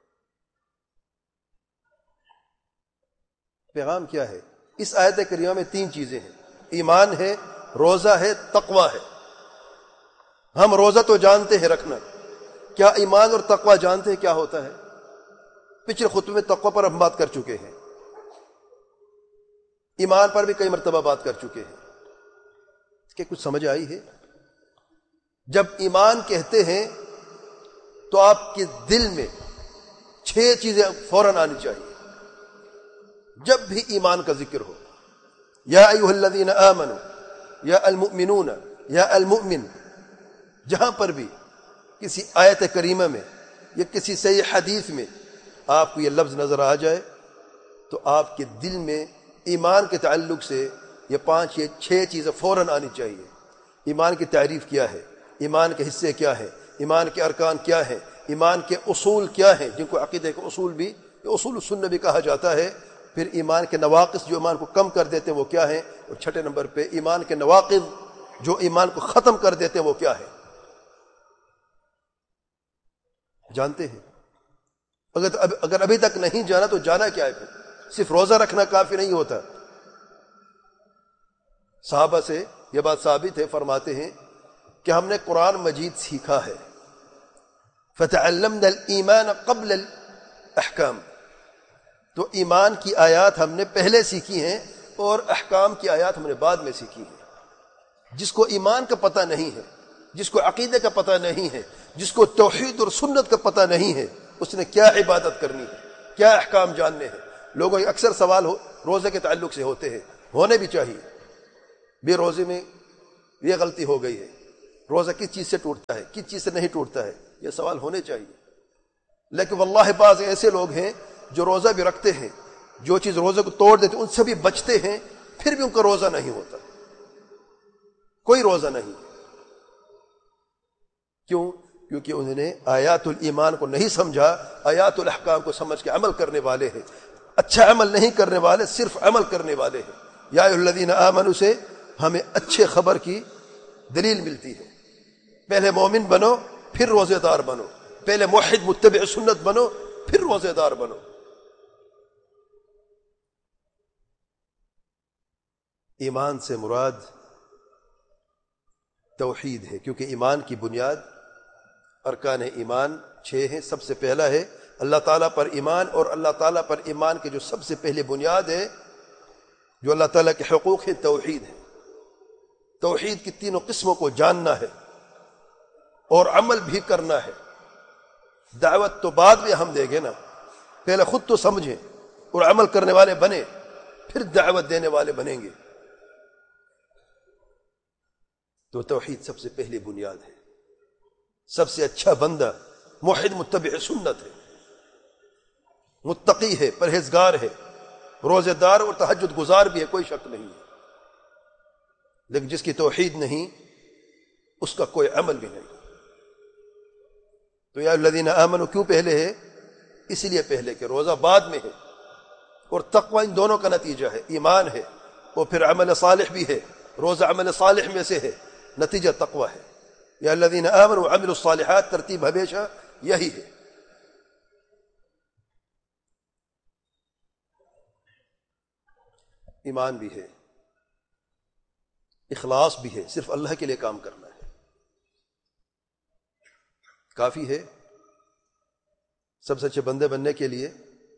پیغام کیا ہے؟ اس آیت کریمہ میں تین چیزیں ہیں، ایمان ہے، روزہ ہے، تقوی ہے۔ ہم روزہ تو جانتے ہیں رکھنا، کیا ایمان اور تقوی جانتے ہیں کیا ہوتا ہے؟ پچھلے خطبے میں تقوی پر ہم بات کر چکے ہیں، ایمان پر بھی کئی مرتبہ بات کر چکے ہیں۔ کہ کچھ سمجھ آئی ہے؟ جب ایمان کہتے ہیں تو آپ کے دل میں چھ چیزیں فوراً آنی چاہیے جب بھی ایمان کا ذکر ہو۔ یا ایھا الذین آمنوا، یا المؤمنون، یا المؤمن، جہاں پر بھی کسی آیت کریمہ میں یا کسی صحیح حدیث میں آپ کو یہ لفظ نظر آ جائے تو آپ کے دل میں ایمان کے تعلق سے یہ پانچ یہ چھ چیزیں فوراً آنی چاہیے۔ ایمان کی تعریف کیا ہے، ایمان کے حصے کیا ہیں، ایمان کے ارکان کیا ہیں، ایمان کے اصول کیا ہیں، جن کو عقیدے کے اصول بھی، اصول السنہ بھی کہا جاتا ہے۔ پھر ایمان کے نواقص جو ایمان کو کم کر دیتے ہیں وہ کیا ہیں، اور چھٹے نمبر پہ ایمان کے نواقض جو ایمان کو ختم کر دیتے ہیں وہ کیا ہے، جانتے ہیں؟ اگر اگر ابھی تک نہیں جانا تو جانا کیا ہے؟ پھر صرف روزہ رکھنا کافی نہیں ہوتا۔ صحابہ سے یہ بات ثابت ہے، فرماتے ہیں کہ ہم نے قرآن مجید سیکھا ہے، فتعلمنا الایمان قبل الاحکام، تو ایمان کی آیات ہم نے پہلے سیکھی ہیں اور احکام کی آیات ہم نے بعد میں سیکھی ہیں۔ جس کو ایمان کا پتہ نہیں ہے، جس کو عقیدے کا پتہ نہیں ہے، جس کو توحید اور سنت کا پتہ نہیں ہے، اس نے کیا عبادت کرنی ہے، کیا احکام جاننے ہیں؟ لوگوں کے اکثر سوال ہو روزے کے تعلق سے ہوتے ہیں، ہونے بھی چاہیے۔ بے روزے میں یہ غلطی ہو گئی ہے، روزہ کس چیز سے ٹوٹتا ہے، کس چیز سے نہیں ٹوٹتا ہے؟ یہ سوال ہونے چاہیے. لیکن واللہ بعض ایسے لوگ ہیں جو روزہ بھی رکھتے ہیں, جو چیز روزے کو توڑ دیتے ان سے بھی بچتے ہیں, پھر بھی ان کا روزہ نہیں ہوتا, کوئی روزہ نہیں. کیوں؟ کیونکہ انہوں نے آیات الایمان کو نہیں سمجھا, آیات الاحکام کو سمجھ کے عمل کرنے والے ہیں. اچھا عمل نہیں کرنے والے, صرف عمل کرنے والے ہیں. یا ایھا الذین آمنوا سے ہمیں اچھے خبر کی دلیل ملتی ہے. پہلے مومن بنو پھر روزے دار بنو, پہلے موحد متبع سنت بنو پھر روزے دار بنو. ایمان سے مراد توحید ہے, کیونکہ ایمان کی بنیاد ارکان ایمان چھ ہیں. سب سے پہلا ہے اللہ تعالیٰ پر ایمان, اور اللہ تعالیٰ پر ایمان کی جو سب سے پہلی بنیاد ہے, جو اللہ تعالیٰ کے حقوق ہے, توحید ہے. توحید کی تینوں قسموں کو جاننا ہے اور عمل بھی کرنا ہے. دعوت تو بعد میں ہم دیں گے نا, پہلے خود تو سمجھیں اور عمل کرنے والے بنے, پھر دعوت دینے والے بنیں گے. تو توحید سب سے پہلی بنیاد ہے. سب سے اچھا بندہ موحد متبع سنت ہے, متقی ہے, پرہیزگار ہے, روزے دار اور تہجد گزار بھی ہے, کوئی شک نہیں ہے. لیکن جس کی توحید نہیں اس کا کوئی عمل بھی نہیں. تو یا الذین آمنوا کیوں پہلے ہے؟ اس لیے پہلے کہ روزہ بعد میں ہے, اور تقوی ان دونوں کا نتیجہ ہے. ایمان ہے اور پھر عمل صالح بھی ہے. روزہ عمل صالح میں سے ہے, نتیجہ تقوی ہے. یا الذین آمنوا وعملوا الصالحات, ترتیب ہمیشہ یہی ہے. ایمان بھی ہے, اخلاص بھی ہے, صرف اللہ کے لیے کام کرنا ہے, کافی ہے. سب سے اچھے بندے بننے کے لیے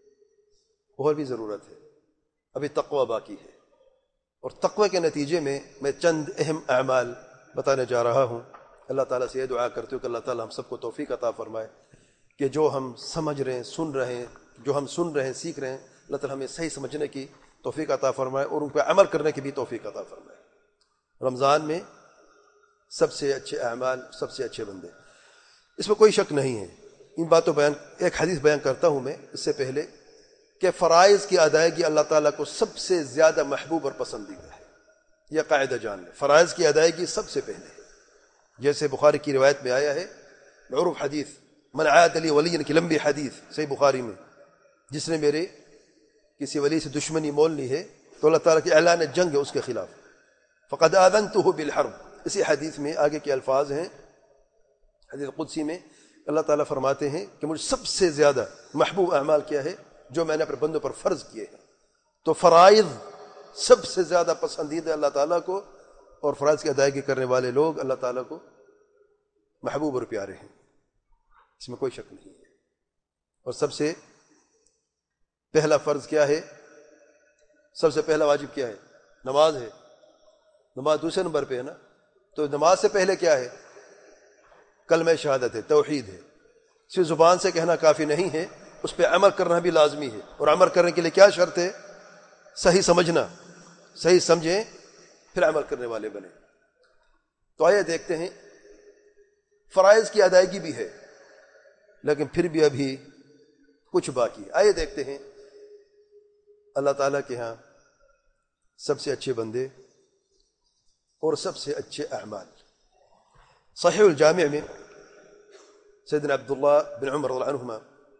اور بھی ضرورت ہے, ابھی تقوی باقی ہے. اور تقوی کے نتیجے میں میں چند اہم اعمال بتانے جا رہا ہوں. اللہ تعالیٰ سے یہ دعا کرتے ہوں کہ اللہ تعالیٰ ہم سب کو توفیق عطا فرمائے کہ جو ہم سمجھ رہے ہیں, سن رہے ہیں, جو ہم سن رہے ہیں, سیکھ رہے ہیں, اللہ تعالیٰ ہمیں صحیح سمجھنے کی توفیق عطا فرمائے اور ان پہ عمل کرنے کی بھی توفیق عطا فرمائے. رمضان میں سب سے اچھے اعمال, سب سے اچھے بندے, اس میں کوئی شک نہیں ہے. ان باتوں بیان, ایک حدیث بیان کرتا ہوں میں اس سے پہلے, کہ فرائض کی ادائیگی اللہ تعالیٰ کو سب سے زیادہ محبوب اور پسندیدہ ہے. یہ قاعدہ جان لیں, فرائض کی ادائیگی سب سے پہلے ہے. جیسے بخاری کی روایت میں آیا ہے, معروف حدیث, من عاد لی ولیا کی لمبی حدیث صحیح بخاری میں, جس نے میرے کسی ولی سے دشمنی مول لی ہے تو اللہ تعالیٰ کی اعلان جنگ ہے اس کے خلاف, فقد آذنتہ بالحرب. اسی حدیث میں آگے کے الفاظ ہیں, حدیث قدسی میں اللہ تعالیٰ فرماتے ہیں کہ مجھے سب سے زیادہ محبوب اعمال کیا ہے جو میں نے اپنے بندوں پر فرض کیے ہیں. تو فرائض سب سے زیادہ پسندیدہ اللہ تعالیٰ کو, اور فرائض کی ادائیگی کرنے والے لوگ اللہ تعالیٰ کو محبوب اور پیارے ہیں, اس میں کوئی شک نہیں ہے. اور سب سے پہلا فرض کیا ہے؟ سب سے پہلا واجب کیا ہے؟ نماز ہے. نماز دوسرے نمبر پہ ہے نا. تو نماز سے پہلے کیا ہے؟ کلمہ شہادت ہے, توحید ہے. صرف زبان سے کہنا کافی نہیں ہے, اس پہ عمل کرنا بھی لازمی ہے. اور عمل کرنے کے لیے کیا شرط ہے؟ صحیح سمجھنا, صحیح سمجھیں پھر عمل کرنے والے بنے. تو آئیے دیکھتے ہیں, فرائض کی ادائیگی بھی ہے لیکن پھر بھی ابھی کچھ باقی ہے. آئیے دیکھتے ہیں اللہ تعالیٰ کے ہاں سب سے اچھے بندے اور سب سے اچھے اعمال. صحیح الجامع میں سیدنا عبداللہ بن عمر رضی اللہ عنہما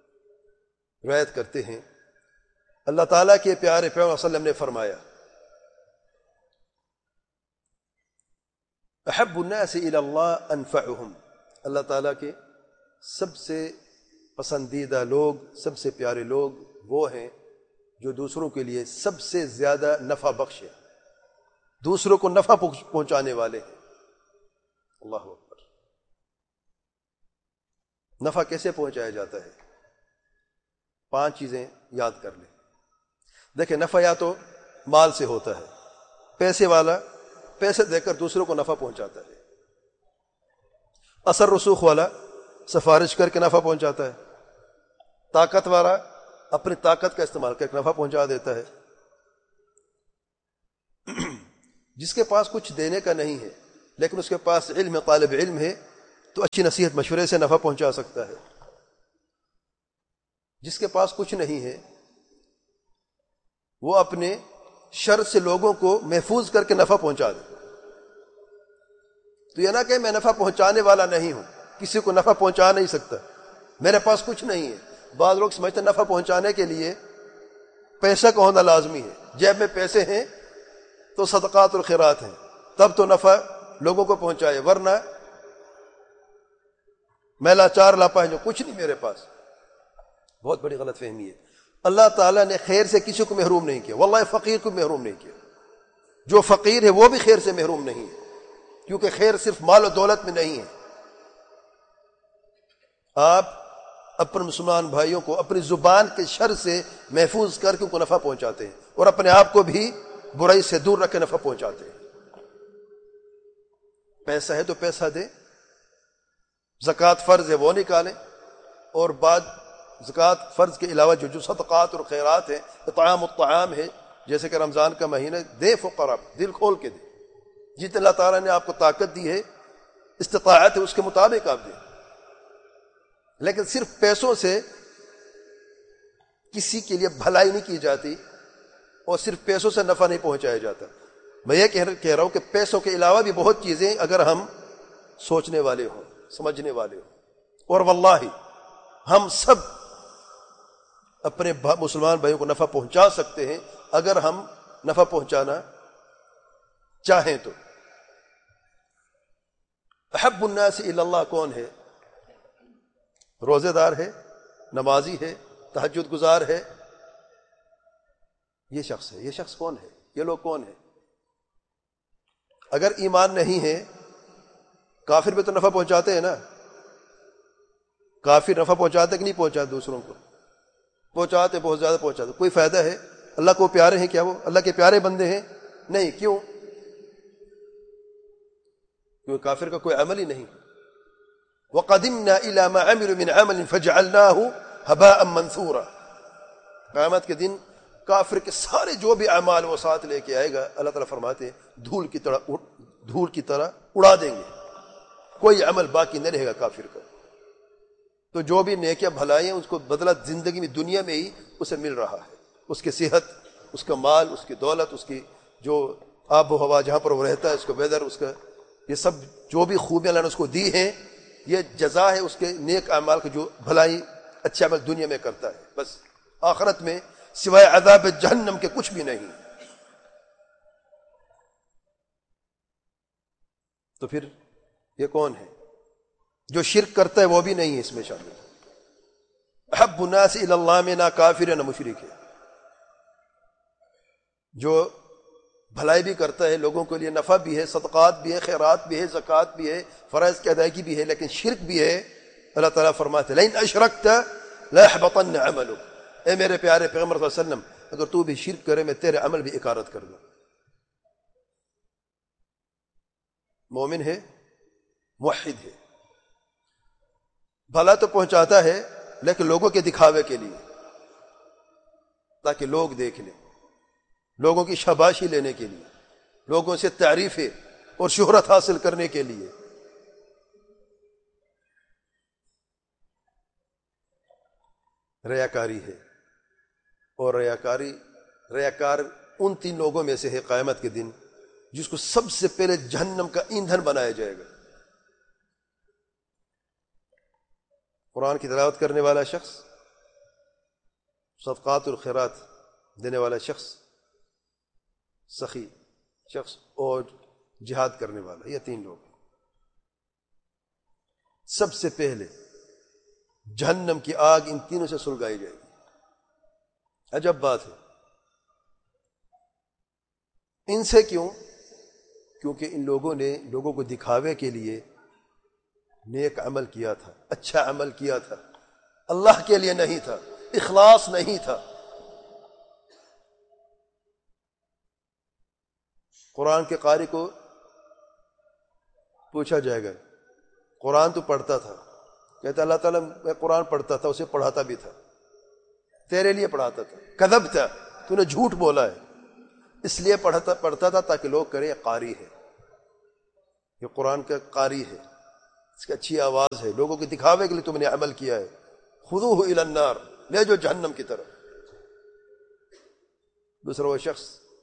روایت کرتے ہیں, اللہ تعالیٰ کے پیارے پیغمبر صلی اللہ علیہ وسلم نے فرمایا, احب الناس الی اللہ انفعهم. اللہ تعالیٰ کے سب سے پسندیدہ لوگ, سب سے پیارے لوگ وہ ہیں جو دوسروں کے لیے سب سے زیادہ نفع بخش ہے, دوسروں کو نفع پہنچانے والے ہیں. اللہ اکبر. نفع کیسے پہنچایا جاتا ہے؟ پانچ چیزیں یاد کر لیں. دیکھیں, نفع یا تو مال سے ہوتا ہے, پیسے والا پیسے دے کر دوسروں کو نفع پہنچاتا ہے. اثر رسوخ والا سفارش کر کے نفع پہنچاتا ہے. طاقت والا اپنی طاقت کا استعمال کر کے نفع پہنچا دیتا ہے. جس کے پاس کچھ دینے کا نہیں ہے لیکن اس کے پاس علم, طالب علم ہے, تو اچھی نصیحت مشورے سے نفع پہنچا سکتا ہے. جس کے پاس کچھ نہیں ہے وہ اپنے شر سے لوگوں کو محفوظ کر کے نفع پہنچا دے. تو یہ نہ کہ میں نفع پہنچانے والا نہیں ہوں, کسی کو نفع پہنچا نہیں سکتا, میرے پاس کچھ نہیں ہے. بعض لوگ سمجھتے ہیں نفع پہنچانے کے لیے پیسہ کا ہونا لازمی ہے, جیب میں پیسے ہیں تو صدقات اور خیرات ہیں تب تو نفع لوگوں کو پہنچائے, ورنہ میں لاچار لاپا ہے جو کچھ نہیں میرے پاس. بہت بڑی غلط فہمی ہے. اللہ تعالیٰ نے خیر سے کسی کو محروم نہیں کیا, واللہ فقیر کو محروم نہیں کیا. جو فقیر ہے وہ بھی خیر سے محروم نہیں ہے, کیونکہ خیر صرف مال و دولت میں نہیں ہے. آپ اپنے مسلمان بھائیوں کو اپنی زبان کے شر سے محفوظ کر کے ان کو نفع پہنچاتے ہیں, اور اپنے آپ کو بھی برائی سے دور رکھ کے نفع پہنچاتے ہیں. پیسہ ہے تو پیسہ دیں, زکوٰۃ فرض ہے وہ نکالیں, اور بعد زکوٰۃ فرض کے علاوہ جو جو صدقات اور خیرات ہیں, اطعام الطعام ہے, جیسے کہ رمضان کا مہینہ, دے فقراء, دل کھول کے دیں. جتنے اللہ تعالیٰ نے آپ کو طاقت دی ہے, استطاعت ہے, اس کے مطابق آپ دیں. لیکن صرف پیسوں سے کسی کے لیے بھلائی نہیں کی جاتی, اور صرف پیسوں سے نفع نہیں پہنچایا جاتا. میں یہ کہہ رہا ہوں کہ پیسوں کے علاوہ بھی بہت چیزیں اگر ہم سوچنے والے ہوں, سمجھنے والے ہوں, اور واللہ ہم سب اپنے مسلمان بھائیوں کو نفع پہنچا سکتے ہیں اگر ہم نفع پہنچانا چاہیں تو. احب الناس الی اللہ کون ہے؟ روزے دار ہے, نمازی ہے, تہجد گزار ہے, یہ شخص ہے. یہ شخص کون ہے؟ یہ لوگ کون ہیں؟ اگر ایمان نہیں ہے, کافر بھی تو نفع پہنچاتے ہیں نا. کافر نفع پہنچاتے کہ نہیں پہنچاتے؟ دوسروں کو پہنچاتے, بہت زیادہ پہنچاتے. کوئی فائدہ ہے؟ اللہ کو پیارے ہیں کیا وہ؟ اللہ کے پیارے بندے ہیں؟ نہیں. کیوں؟ کیونکہ کافر کا کوئی عمل ہی نہیں. وَقَدِمْنَا إِلَى مَا عَمِلُوا مِنْ عَمَلٍ فَجَعَلْنَاهُ هَبَاءً مَنْثُورًا. قیامت کے دن کافر کے سارے جو بھی اعمال وہ ساتھ لے کے آئے گا, اللہ تعالیٰ فرماتے ہیں دھول کی طرح دھول کی طرح اڑا دیں گے, کوئی عمل باقی نہ رہے گا کافر کا. تو جو بھی نیکیاں بھلائیں اس کو بدلہ زندگی میں دنیا میں ہی اسے مل رہا ہے. اس کی صحت, اس کا مال, اس کی دولت, اس کی جو آب و ہوا جہاں پر وہ رہتا ہے, اس کا ویدر, اس کا یہ سب جو بھی خوبیاں اللہ نے اس کو دی ہیں, یہ جزا ہے اس کے نیک اعمال کی جو بھلائی اچھے عمل دنیا میں کرتا ہے. بس آخرت میں سوائے عذاب جہنم کے کچھ بھی نہیں. تو پھر یہ کون ہے؟ جو شرک کرتا ہے وہ بھی نہیں ہے اس میں شامل. احب الناس الی اللہ میں نہ کافر ہے نہ مشرک ہے. جو بھلائی بھی کرتا ہے, لوگوں کے لیے نفع بھی ہے, صدقات بھی ہے, خیرات بھی ہے, زکوٰۃ بھی ہے, فرائض کی ادائیگی بھی ہے, لیکن شرک بھی ہے, اللہ تعالیٰ فرماتے ہیں لئن اشرکت لَيَحْبَطَنَّ عَمَلُكَ. اے میرے پیارے پیغمبر صلی اللہ علیہ وسلم, اگر تو بھی شرک کرے میں تیرے عمل بھی اکارت کر دوں. مومن ہے, موحد ہے, بھلا تو پہنچاتا ہے لیکن لوگوں کے دکھاوے کے لیے, تاکہ لوگ دیکھ لیں, لوگوں کی شاباشی لینے کے لیے, لوگوں سے تعریفیں اور شہرت حاصل کرنے کے لیے. ریاکاری ہے, اور ریاکاری ریاکار ان تین لوگوں میں سے ہے قیامت کے دن جس کو سب سے پہلے جہنم کا ایندھن بنایا جائے گا. قرآن کی تلاوت کرنے والا شخص, صدقات اور خیرات دینے والا شخص, سخی شخص, اور جہاد کرنے والا, یہ تین لوگ سب سے پہلے جہنم کی آگ ان تینوں سے سلگائی جائے گی. عجب بات ہے. ان سے کیوں؟ کیونکہ ان لوگوں نے لوگوں کو دکھاوے کے لیے نیک عمل کیا تھا, اچھا عمل کیا تھا, اللہ کے لیے نہیں تھا, اخلاص نہیں تھا. قرآن کے قاری کو پوچھا جائے گا, قرآن تو پڑھتا تھا, کہتا اللہ تعالیٰ میں قرآن پڑھتا تھا, اسے پڑھاتا بھی تھا, تیرے لیے پڑھاتا تھا. کذبت, تو نے جھوٹ بولا ہے, اس لیے پڑھتا پڑھتا تھا تاکہ لوگ کریں قاری ہے, یہ قرآن کا قاری ہے. اس کی اچھی آواز ہے، لوگوں کے دکھاوے کے لیے تم نے عمل کیا ہے. خذوہ الی النار، لے جو جہنم کی طرف. دوسرا وہ شخص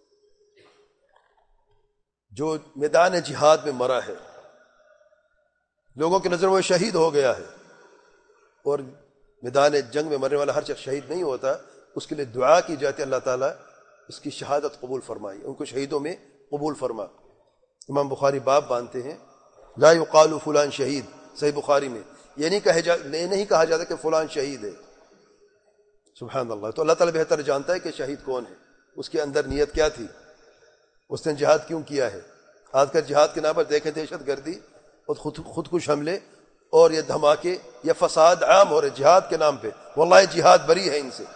جو میدان جہاد میں مرا ہے، لوگوں کی نظر وہ شہید ہو گیا ہے، اور میدان جنگ میں مرنے والا ہر شخص شہید نہیں ہوتا، اس کے لیے دعا کی جاتی ہے اللہ تعالیٰ اس کی شہادت قبول فرمائی، ان کو شہیدوں میں قبول فرما. امام بخاری باب باندھتے ہیں لا یقال فلان شہید، صحیح بخاری میں یہ نہیں کہا جا یہ نہیں کہا جاتا کہ فلان شہید ہے. سبحان اللہ. تو اللہ تعالیٰ بہتر جانتا ہے کہ شہید کون ہے، اس کے اندر نیت کیا تھی، اس نے جہاد کیوں کیا ہے. آج کل جہاد کے نام پر دیکھیں دہشت گردی اور خود خود کش حملے اور یہ دھماکے یا فساد عام ہو رہے جہاد کے نام پہ. واللہ جہاد بری ہے ان سے.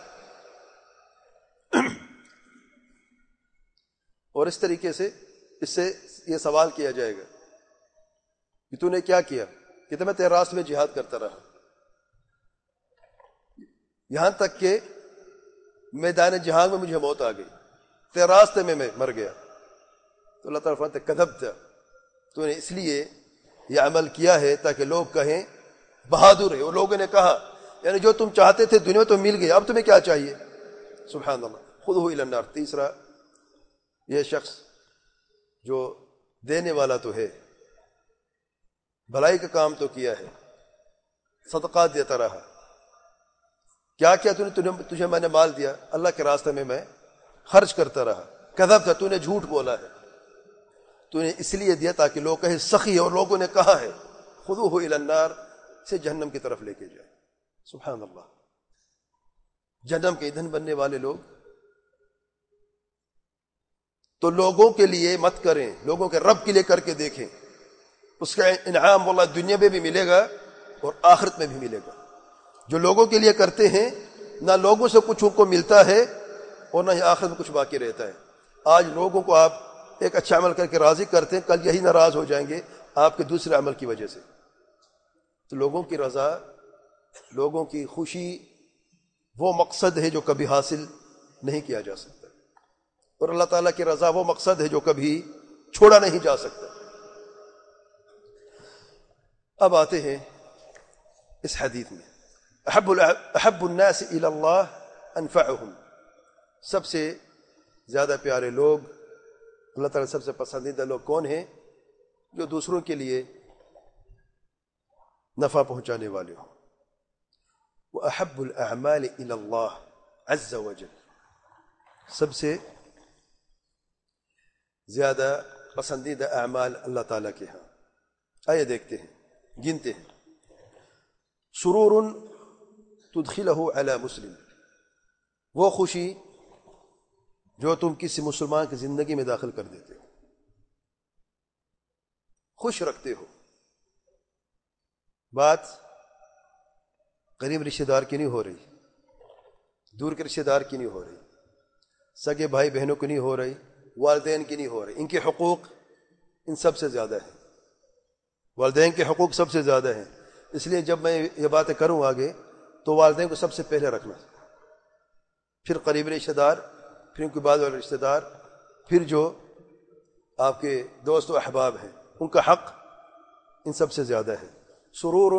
اور اس طریقے سے اس سے یہ سوال کیا جائے گا کہ تو نے کیا کیا، کہ میں تیرے راستے میں جہاد کرتا رہا، یہاں تک کہ میدان جہاد میں مجھے موت آ گئی، تیرے راستے میں میں مر گیا. تو اللہ تعالیٰ فرماتا ہے کذبت، تو نے اس لیے یہ عمل کیا ہے تاکہ لوگ کہیں بہادر ہے. اور لوگوں نے کہا یعنی جو تم چاہتے تھے دنیا میں تو مل گئی، اب تمہیں کیا چاہیے. سبحان اللہ. خذوہ الی النار. تیسرا یہ شخص جو دینے والا تو ہے، بھلائی کا کام تو کیا ہے، صدقات دیتا رہا. کیا کیا تو نے تجھے میں نے مال دیا، اللہ کے راستے میں میں خرچ کرتا رہا. کذبت، تو نے جھوٹ بولا ہے، تو نے اس لیے دیا تاکہ لوگ کہیں سخی ہے، اور لوگوں نے کہا ہے خذوہ الی النار، سے جہنم کی طرف لے کے جائے. سبحان اللہ. جہنم کے ایندھن بننے والے لوگ. تو لوگوں کے لیے مت کریں، لوگوں کے رب کے لیے کر کے دیکھیں، اس کا انعام واللہ دنیا میں بھی ملے گا اور آخرت میں بھی ملے گا. جو لوگوں کے لیے کرتے ہیں نہ لوگوں سے کچھ ان کو ملتا ہے اور نہ ہی آخرت میں کچھ باقی رہتا ہے. آج لوگوں کو آپ ایک اچھا عمل کر کے راضی کرتے ہیں، کل یہی ناراض ہو جائیں گے آپ کے دوسرے عمل کی وجہ سے. تو لوگوں کی رضا، لوگوں کی خوشی وہ مقصد ہے جو کبھی حاصل نہیں کیا جا سکتا، اور اللہ تعالیٰ کی رضا وہ مقصد ہے جو کبھی چھوڑا نہیں جا سکتا. اب آتے ہیں اس حدیث میں احب احب الناس الی اللہ انفعهم. سب سے زیادہ پیارے لوگ، اللہ تعالیٰ سب سے پسندیدہ لوگ کون ہیں؟ جو دوسروں کے لیے نفع پہنچانے والے ہوں. وَأَحَبُّ الْأَعْمَالِ إِلَى اللَّهِ عَزَّ وَجَلَّ. سب سے زیادہ پسندیدہ اعمال اللہ تعالیٰ کے ہاں. آئیے دیکھتے ہیں، گنتے ہیں. سرور تدخلہ علی مسلم، وہ خوشی جو تم کسی مسلمان کی زندگی میں داخل کر دیتے ہو، خوش رکھتے ہو. بات قریب رشتہ دار کی نہیں ہو رہی، دور کے رشتہ دار کی نہیں ہو رہی، سگے بھائی بہنوں کی نہیں ہو رہی، والدین کی نہیں ہو رہی. ان کے حقوق ان سب سے زیادہ ہیں، والدین کے حقوق سب سے زیادہ ہیں. اس لیے جب میں یہ باتیں کروں آگے تو والدین کو سب سے پہلے رکھنا، پھر قریب رشتہ دار، پھر ان کے بعد والے رشتہ دار، پھر جو آپ کے دوست و احباب ہیں ان کا حق ان سب سے زیادہ ہے. سرور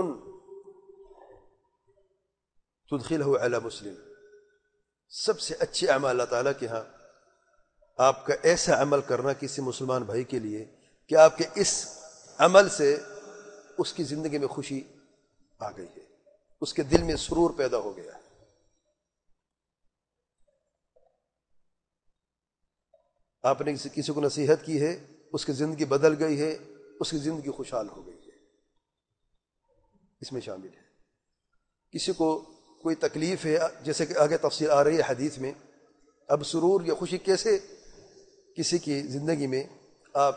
تدخلہ علی مسلم. سب سے اچھے اعمال اللہ تعالیٰ کے ہاں آپ کا ایسا عمل کرنا کسی مسلمان بھائی کے لیے کہ آپ کے اس عمل سے اس کی زندگی میں خوشی آ گئی ہے، اس کے دل میں سرور پیدا ہو گیا ہے. آپ نے کسی کو نصیحت کی ہے، اس کی زندگی بدل گئی ہے، اس کی زندگی خوشحال ہو گئی ہے، اس میں شامل ہے. کسی کو کوئی تکلیف ہے، جیسے کہ آگے تفصیل آ رہی ہے حدیث میں. اب سرور یا خوشی کیسے کسی کی زندگی میں آپ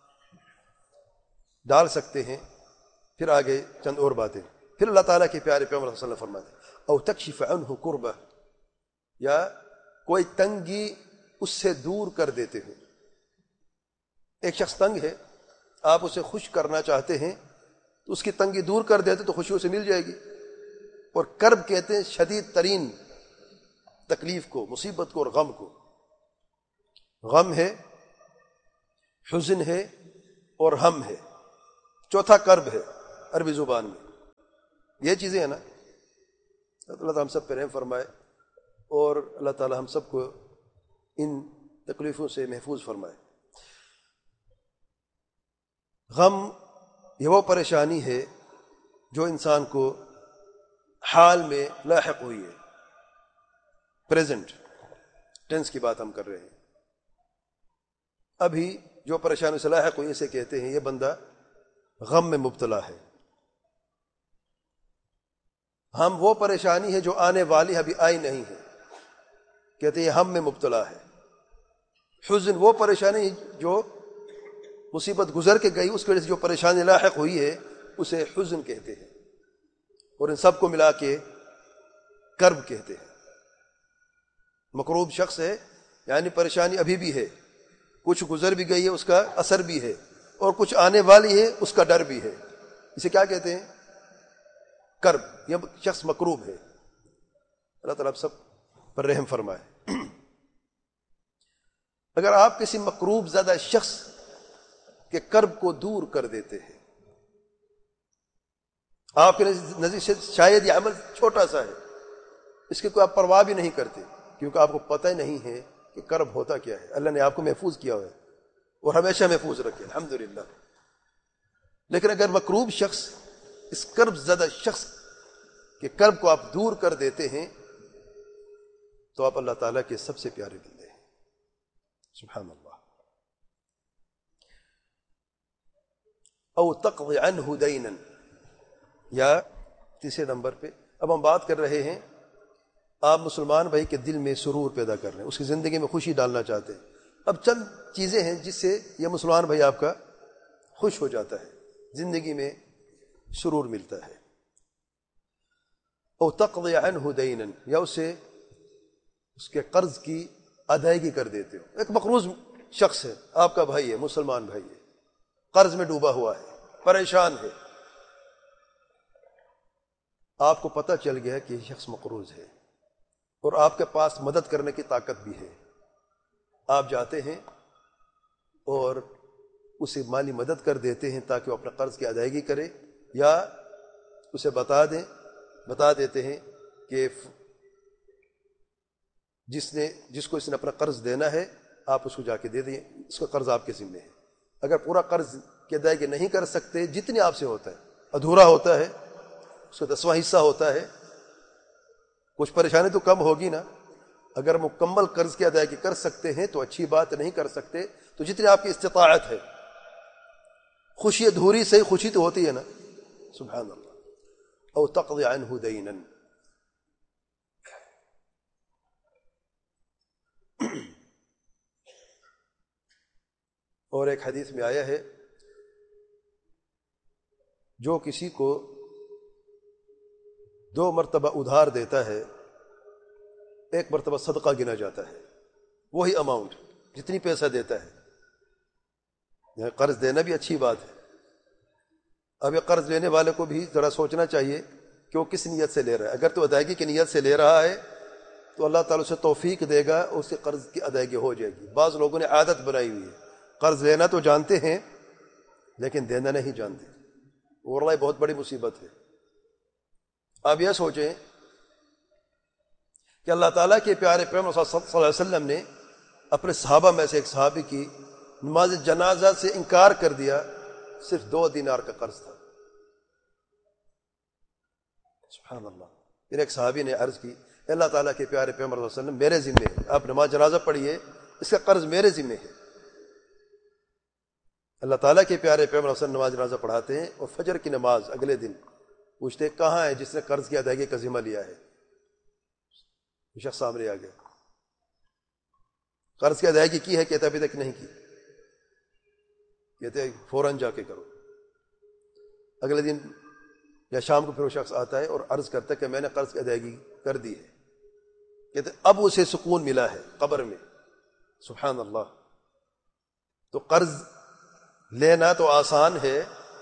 ڈال سکتے ہیں، پھر آگے چند اور باتیں. پھر اللہ تعالیٰ کے پیارے پیغمبر صلی اللہ علیہ وسلم فرماتے ہیں او تکشف عنہ کربہ، یا کوئی تنگی اس سے دور کر دیتے ہیں. ایک شخص تنگ ہے، آپ اسے خوش کرنا چاہتے ہیں تو اس کی تنگی دور کر دیتے تو خوشی اسے مل جائے گی. اور کرب کہتے ہیں شدید ترین تکلیف کو، مصیبت کو اور غم کو. غم ہے، حزن ہے اور ہم ہے. چوتھا کرب ہے. عربی زبان میں. یہ چیزیں ہیں نا. اللہ تعالیٰ ہم سب پہ رحم فرمائے اور اللہ تعالیٰ ہم سب کو ان تکلیفوں سے محفوظ فرمائے. غم یہ وہ پریشانی ہے جو انسان کو حال میں لاحق ہوئی ہے. پریزنٹ ٹینس کی بات ہم کر رہے ہیں. ابھی جو پریشانی سے لاحق ہوئی اسے کہتے ہیں یہ بندہ غم میں مبتلا ہے. ہم وہ پریشانی ہے جو آنے والی ابھی آئی نہیں ہے کہتے ہیں ہم میں مبتلا ہے. حزن وہ پریشانی جو مصیبت گزر کے گئی اس کی وجہ سے جو پریشانی لاحق ہوئی ہے اسے حزن کہتے ہیں. اور ان سب کو ملا کے کرب کہتے ہیں. مکروب شخص ہے یعنی پریشانی ابھی بھی ہے, کچھ گزر بھی گئی ہے اس کا اثر بھی ہے, اور کچھ آنے والی ہے اس کا ڈر بھی ہے. اسے کیا کہتے ہیں؟ کرب. یہ شخص مکروب ہے. اللہ تعالیٰ سب پر رحم فرمائے. اگر آپ کسی مکروب زدہ شخص کے کرب کو دور کر دیتے ہیں, آپ کے نزدیک سے شاید یہ عمل چھوٹا سا ہے, اس کی کوئی آپ پرواہ بھی نہیں کرتے کیونکہ آپ کو پتہ ہی نہیں ہے کہ کرب ہوتا کیا ہے. اللہ نے آپ کو محفوظ کیا ہوا ہے اور ہمیشہ محفوظ رکھے الحمدللہ. لیکن اگر مکروب شخص اس کرب زدہ شخص کے کرب کو آپ دور کر دیتے ہیں تو آپ اللہ تعالیٰ کے سب سے پیارے بندے ہیں. سبحان اللہ. او تقضی عنہ دینا, یا تیسرے نمبر پہ اب ہم بات کر رہے ہیں آپ مسلمان بھائی کے دل میں سرور پیدا کر رہے ہیں, اس کی زندگی میں خوشی ڈالنا چاہتے ہیں. اب چند چیزیں ہیں جس سے یہ مسلمان بھائی آپ کا خوش ہو جاتا ہے, زندگی میں سرور ملتا ہے. او تقضی عنہ دینا, یا اسے اس کے قرض کی ادائیگی کر دیتے ہو. ایک مقروض شخص ہے, آپ کا بھائی ہے, مسلمان بھائی ہے, قرض میں ڈوبا ہوا ہے, پریشان ہے. آپ کو پتہ چل گیا کہ یہ شخص مقروض ہے اور آپ کے پاس مدد کرنے کی طاقت بھی ہے. آپ جاتے ہیں اور اسے مالی مدد کر دیتے ہیں تاکہ وہ اپنا قرض کی ادائیگی کرے, یا اسے بتا دیں بتا دیتے ہیں کہ جس نے جس کو اس نے اپنا قرض دینا ہے آپ اس کو جا کے دے دیں, اس کا قرض آپ کے ذمہ ہے. اگر پورا قرض کی ادائیگی نہیں کر سکتے, جتنی آپ سے ہوتا ہے, ادھورا ہوتا ہے, اس کا دسواں حصہ ہوتا ہے, کچھ پریشانی تو کم ہوگی نا. اگر مکمل قرض کی ادائیگی کر سکتے ہیں تو اچھی بات, نہیں کر سکتے تو جتنی آپ کی استطاعت ہے. خوشی ادھوری سے ہی خوشی تو ہوتی ہے نا. سبحان اللہ. او تقضی عنہ دینا. اور ایک حدیث میں آیا ہے جو کسی کو دو مرتبہ ادھار دیتا ہے ایک مرتبہ صدقہ گنا جاتا ہے, وہی اماؤنٹ جتنی پیسہ دیتا ہے. یعنی قرض دینا بھی اچھی بات ہے. اب یہ قرض لینے والے کو بھی ذرا سوچنا چاہیے کہ وہ کس نیت سے لے رہا ہے. اگر تو ادائیگی کی نیت سے لے رہا ہے تو اللہ تعالیٰ اسے توفیق دے گا, اس سے قرض کی ادائیگی ہو جائے گی. بعض لوگوں نے عادت بنائی ہوئی ہے, قرض لینا تو جانتے ہیں لیکن دینا نہیں جانتے, اور اللہ بہت بڑی مصیبت ہے. آپ یہ سوچیں کہ اللہ تعالیٰ کے پیارے پیغمبر صلی اللہ علیہ وسلم نے اپنے صحابہ میں سے ایک صحابی کی نماز جنازہ سے انکار کر دیا, صرف دو دینار کا قرض تھا. سبحان اللہ. پھر ایک صحابی نے عرض کی, اللہ تعالیٰ کے پیارے پیغمبر صلی اللہ علیہ وسلم میرے ذمہ ہے, آپ نماز جنازہ پڑھیے, اس کا قرض میرے ذمہ ہے. اللہ تعالیٰ کے پیارے پیغمبر صلی اللہ علیہ وسلم نماز جنازہ پڑھاتے ہیں اور فجر کی نماز اگلے دن پوچھتے کہاں ہے جس نے قرض کی ادائیگی کا ذمہ لیا ہے. شخص سامنے آ گیا, قرض کی ادائیگی کی ہے, کہتا ابھی تک نہیں کی. کہتے فوراً جا کے کرو. اگلے دن یا شام کو پھر وہ شخص آتا ہے اور عرض کرتا ہے کہ میں نے قرض کی ادائیگی کر دی ہے. کہتے اب اسے سکون ملا ہے قبر میں. سبحان اللہ. تو قرض لینا تو آسان ہے,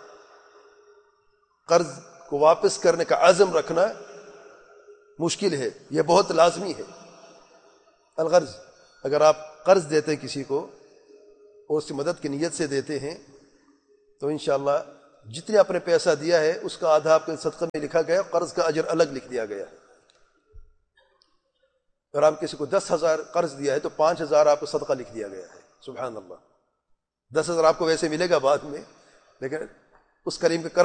قرض کو واپس کرنے کا عزم رکھنا مشکل ہے, یہ بہت لازمی ہے. الغرض, اگر آپ قرض دیتے کسی کو اور اس کی مدد کی نیت سے دیتے ہیں تو انشاءاللہ جتنے آپ نے پیسہ دیا ہے اس کا آدھا آپ کے صدقہ میں لکھا گیا، قرض کا اجر الگ لکھ دیا گیا ہے۔ اگر آپ کسی کو دس ہزار قرض دیا ہے تو پانچ ہزار آپ کو صدقہ لکھ دیا گیا ہے۔ سبحان اللہ، دس ہزار آپ کو ویسے ملے گا بعد میں، لیکن اس کریم کے کرم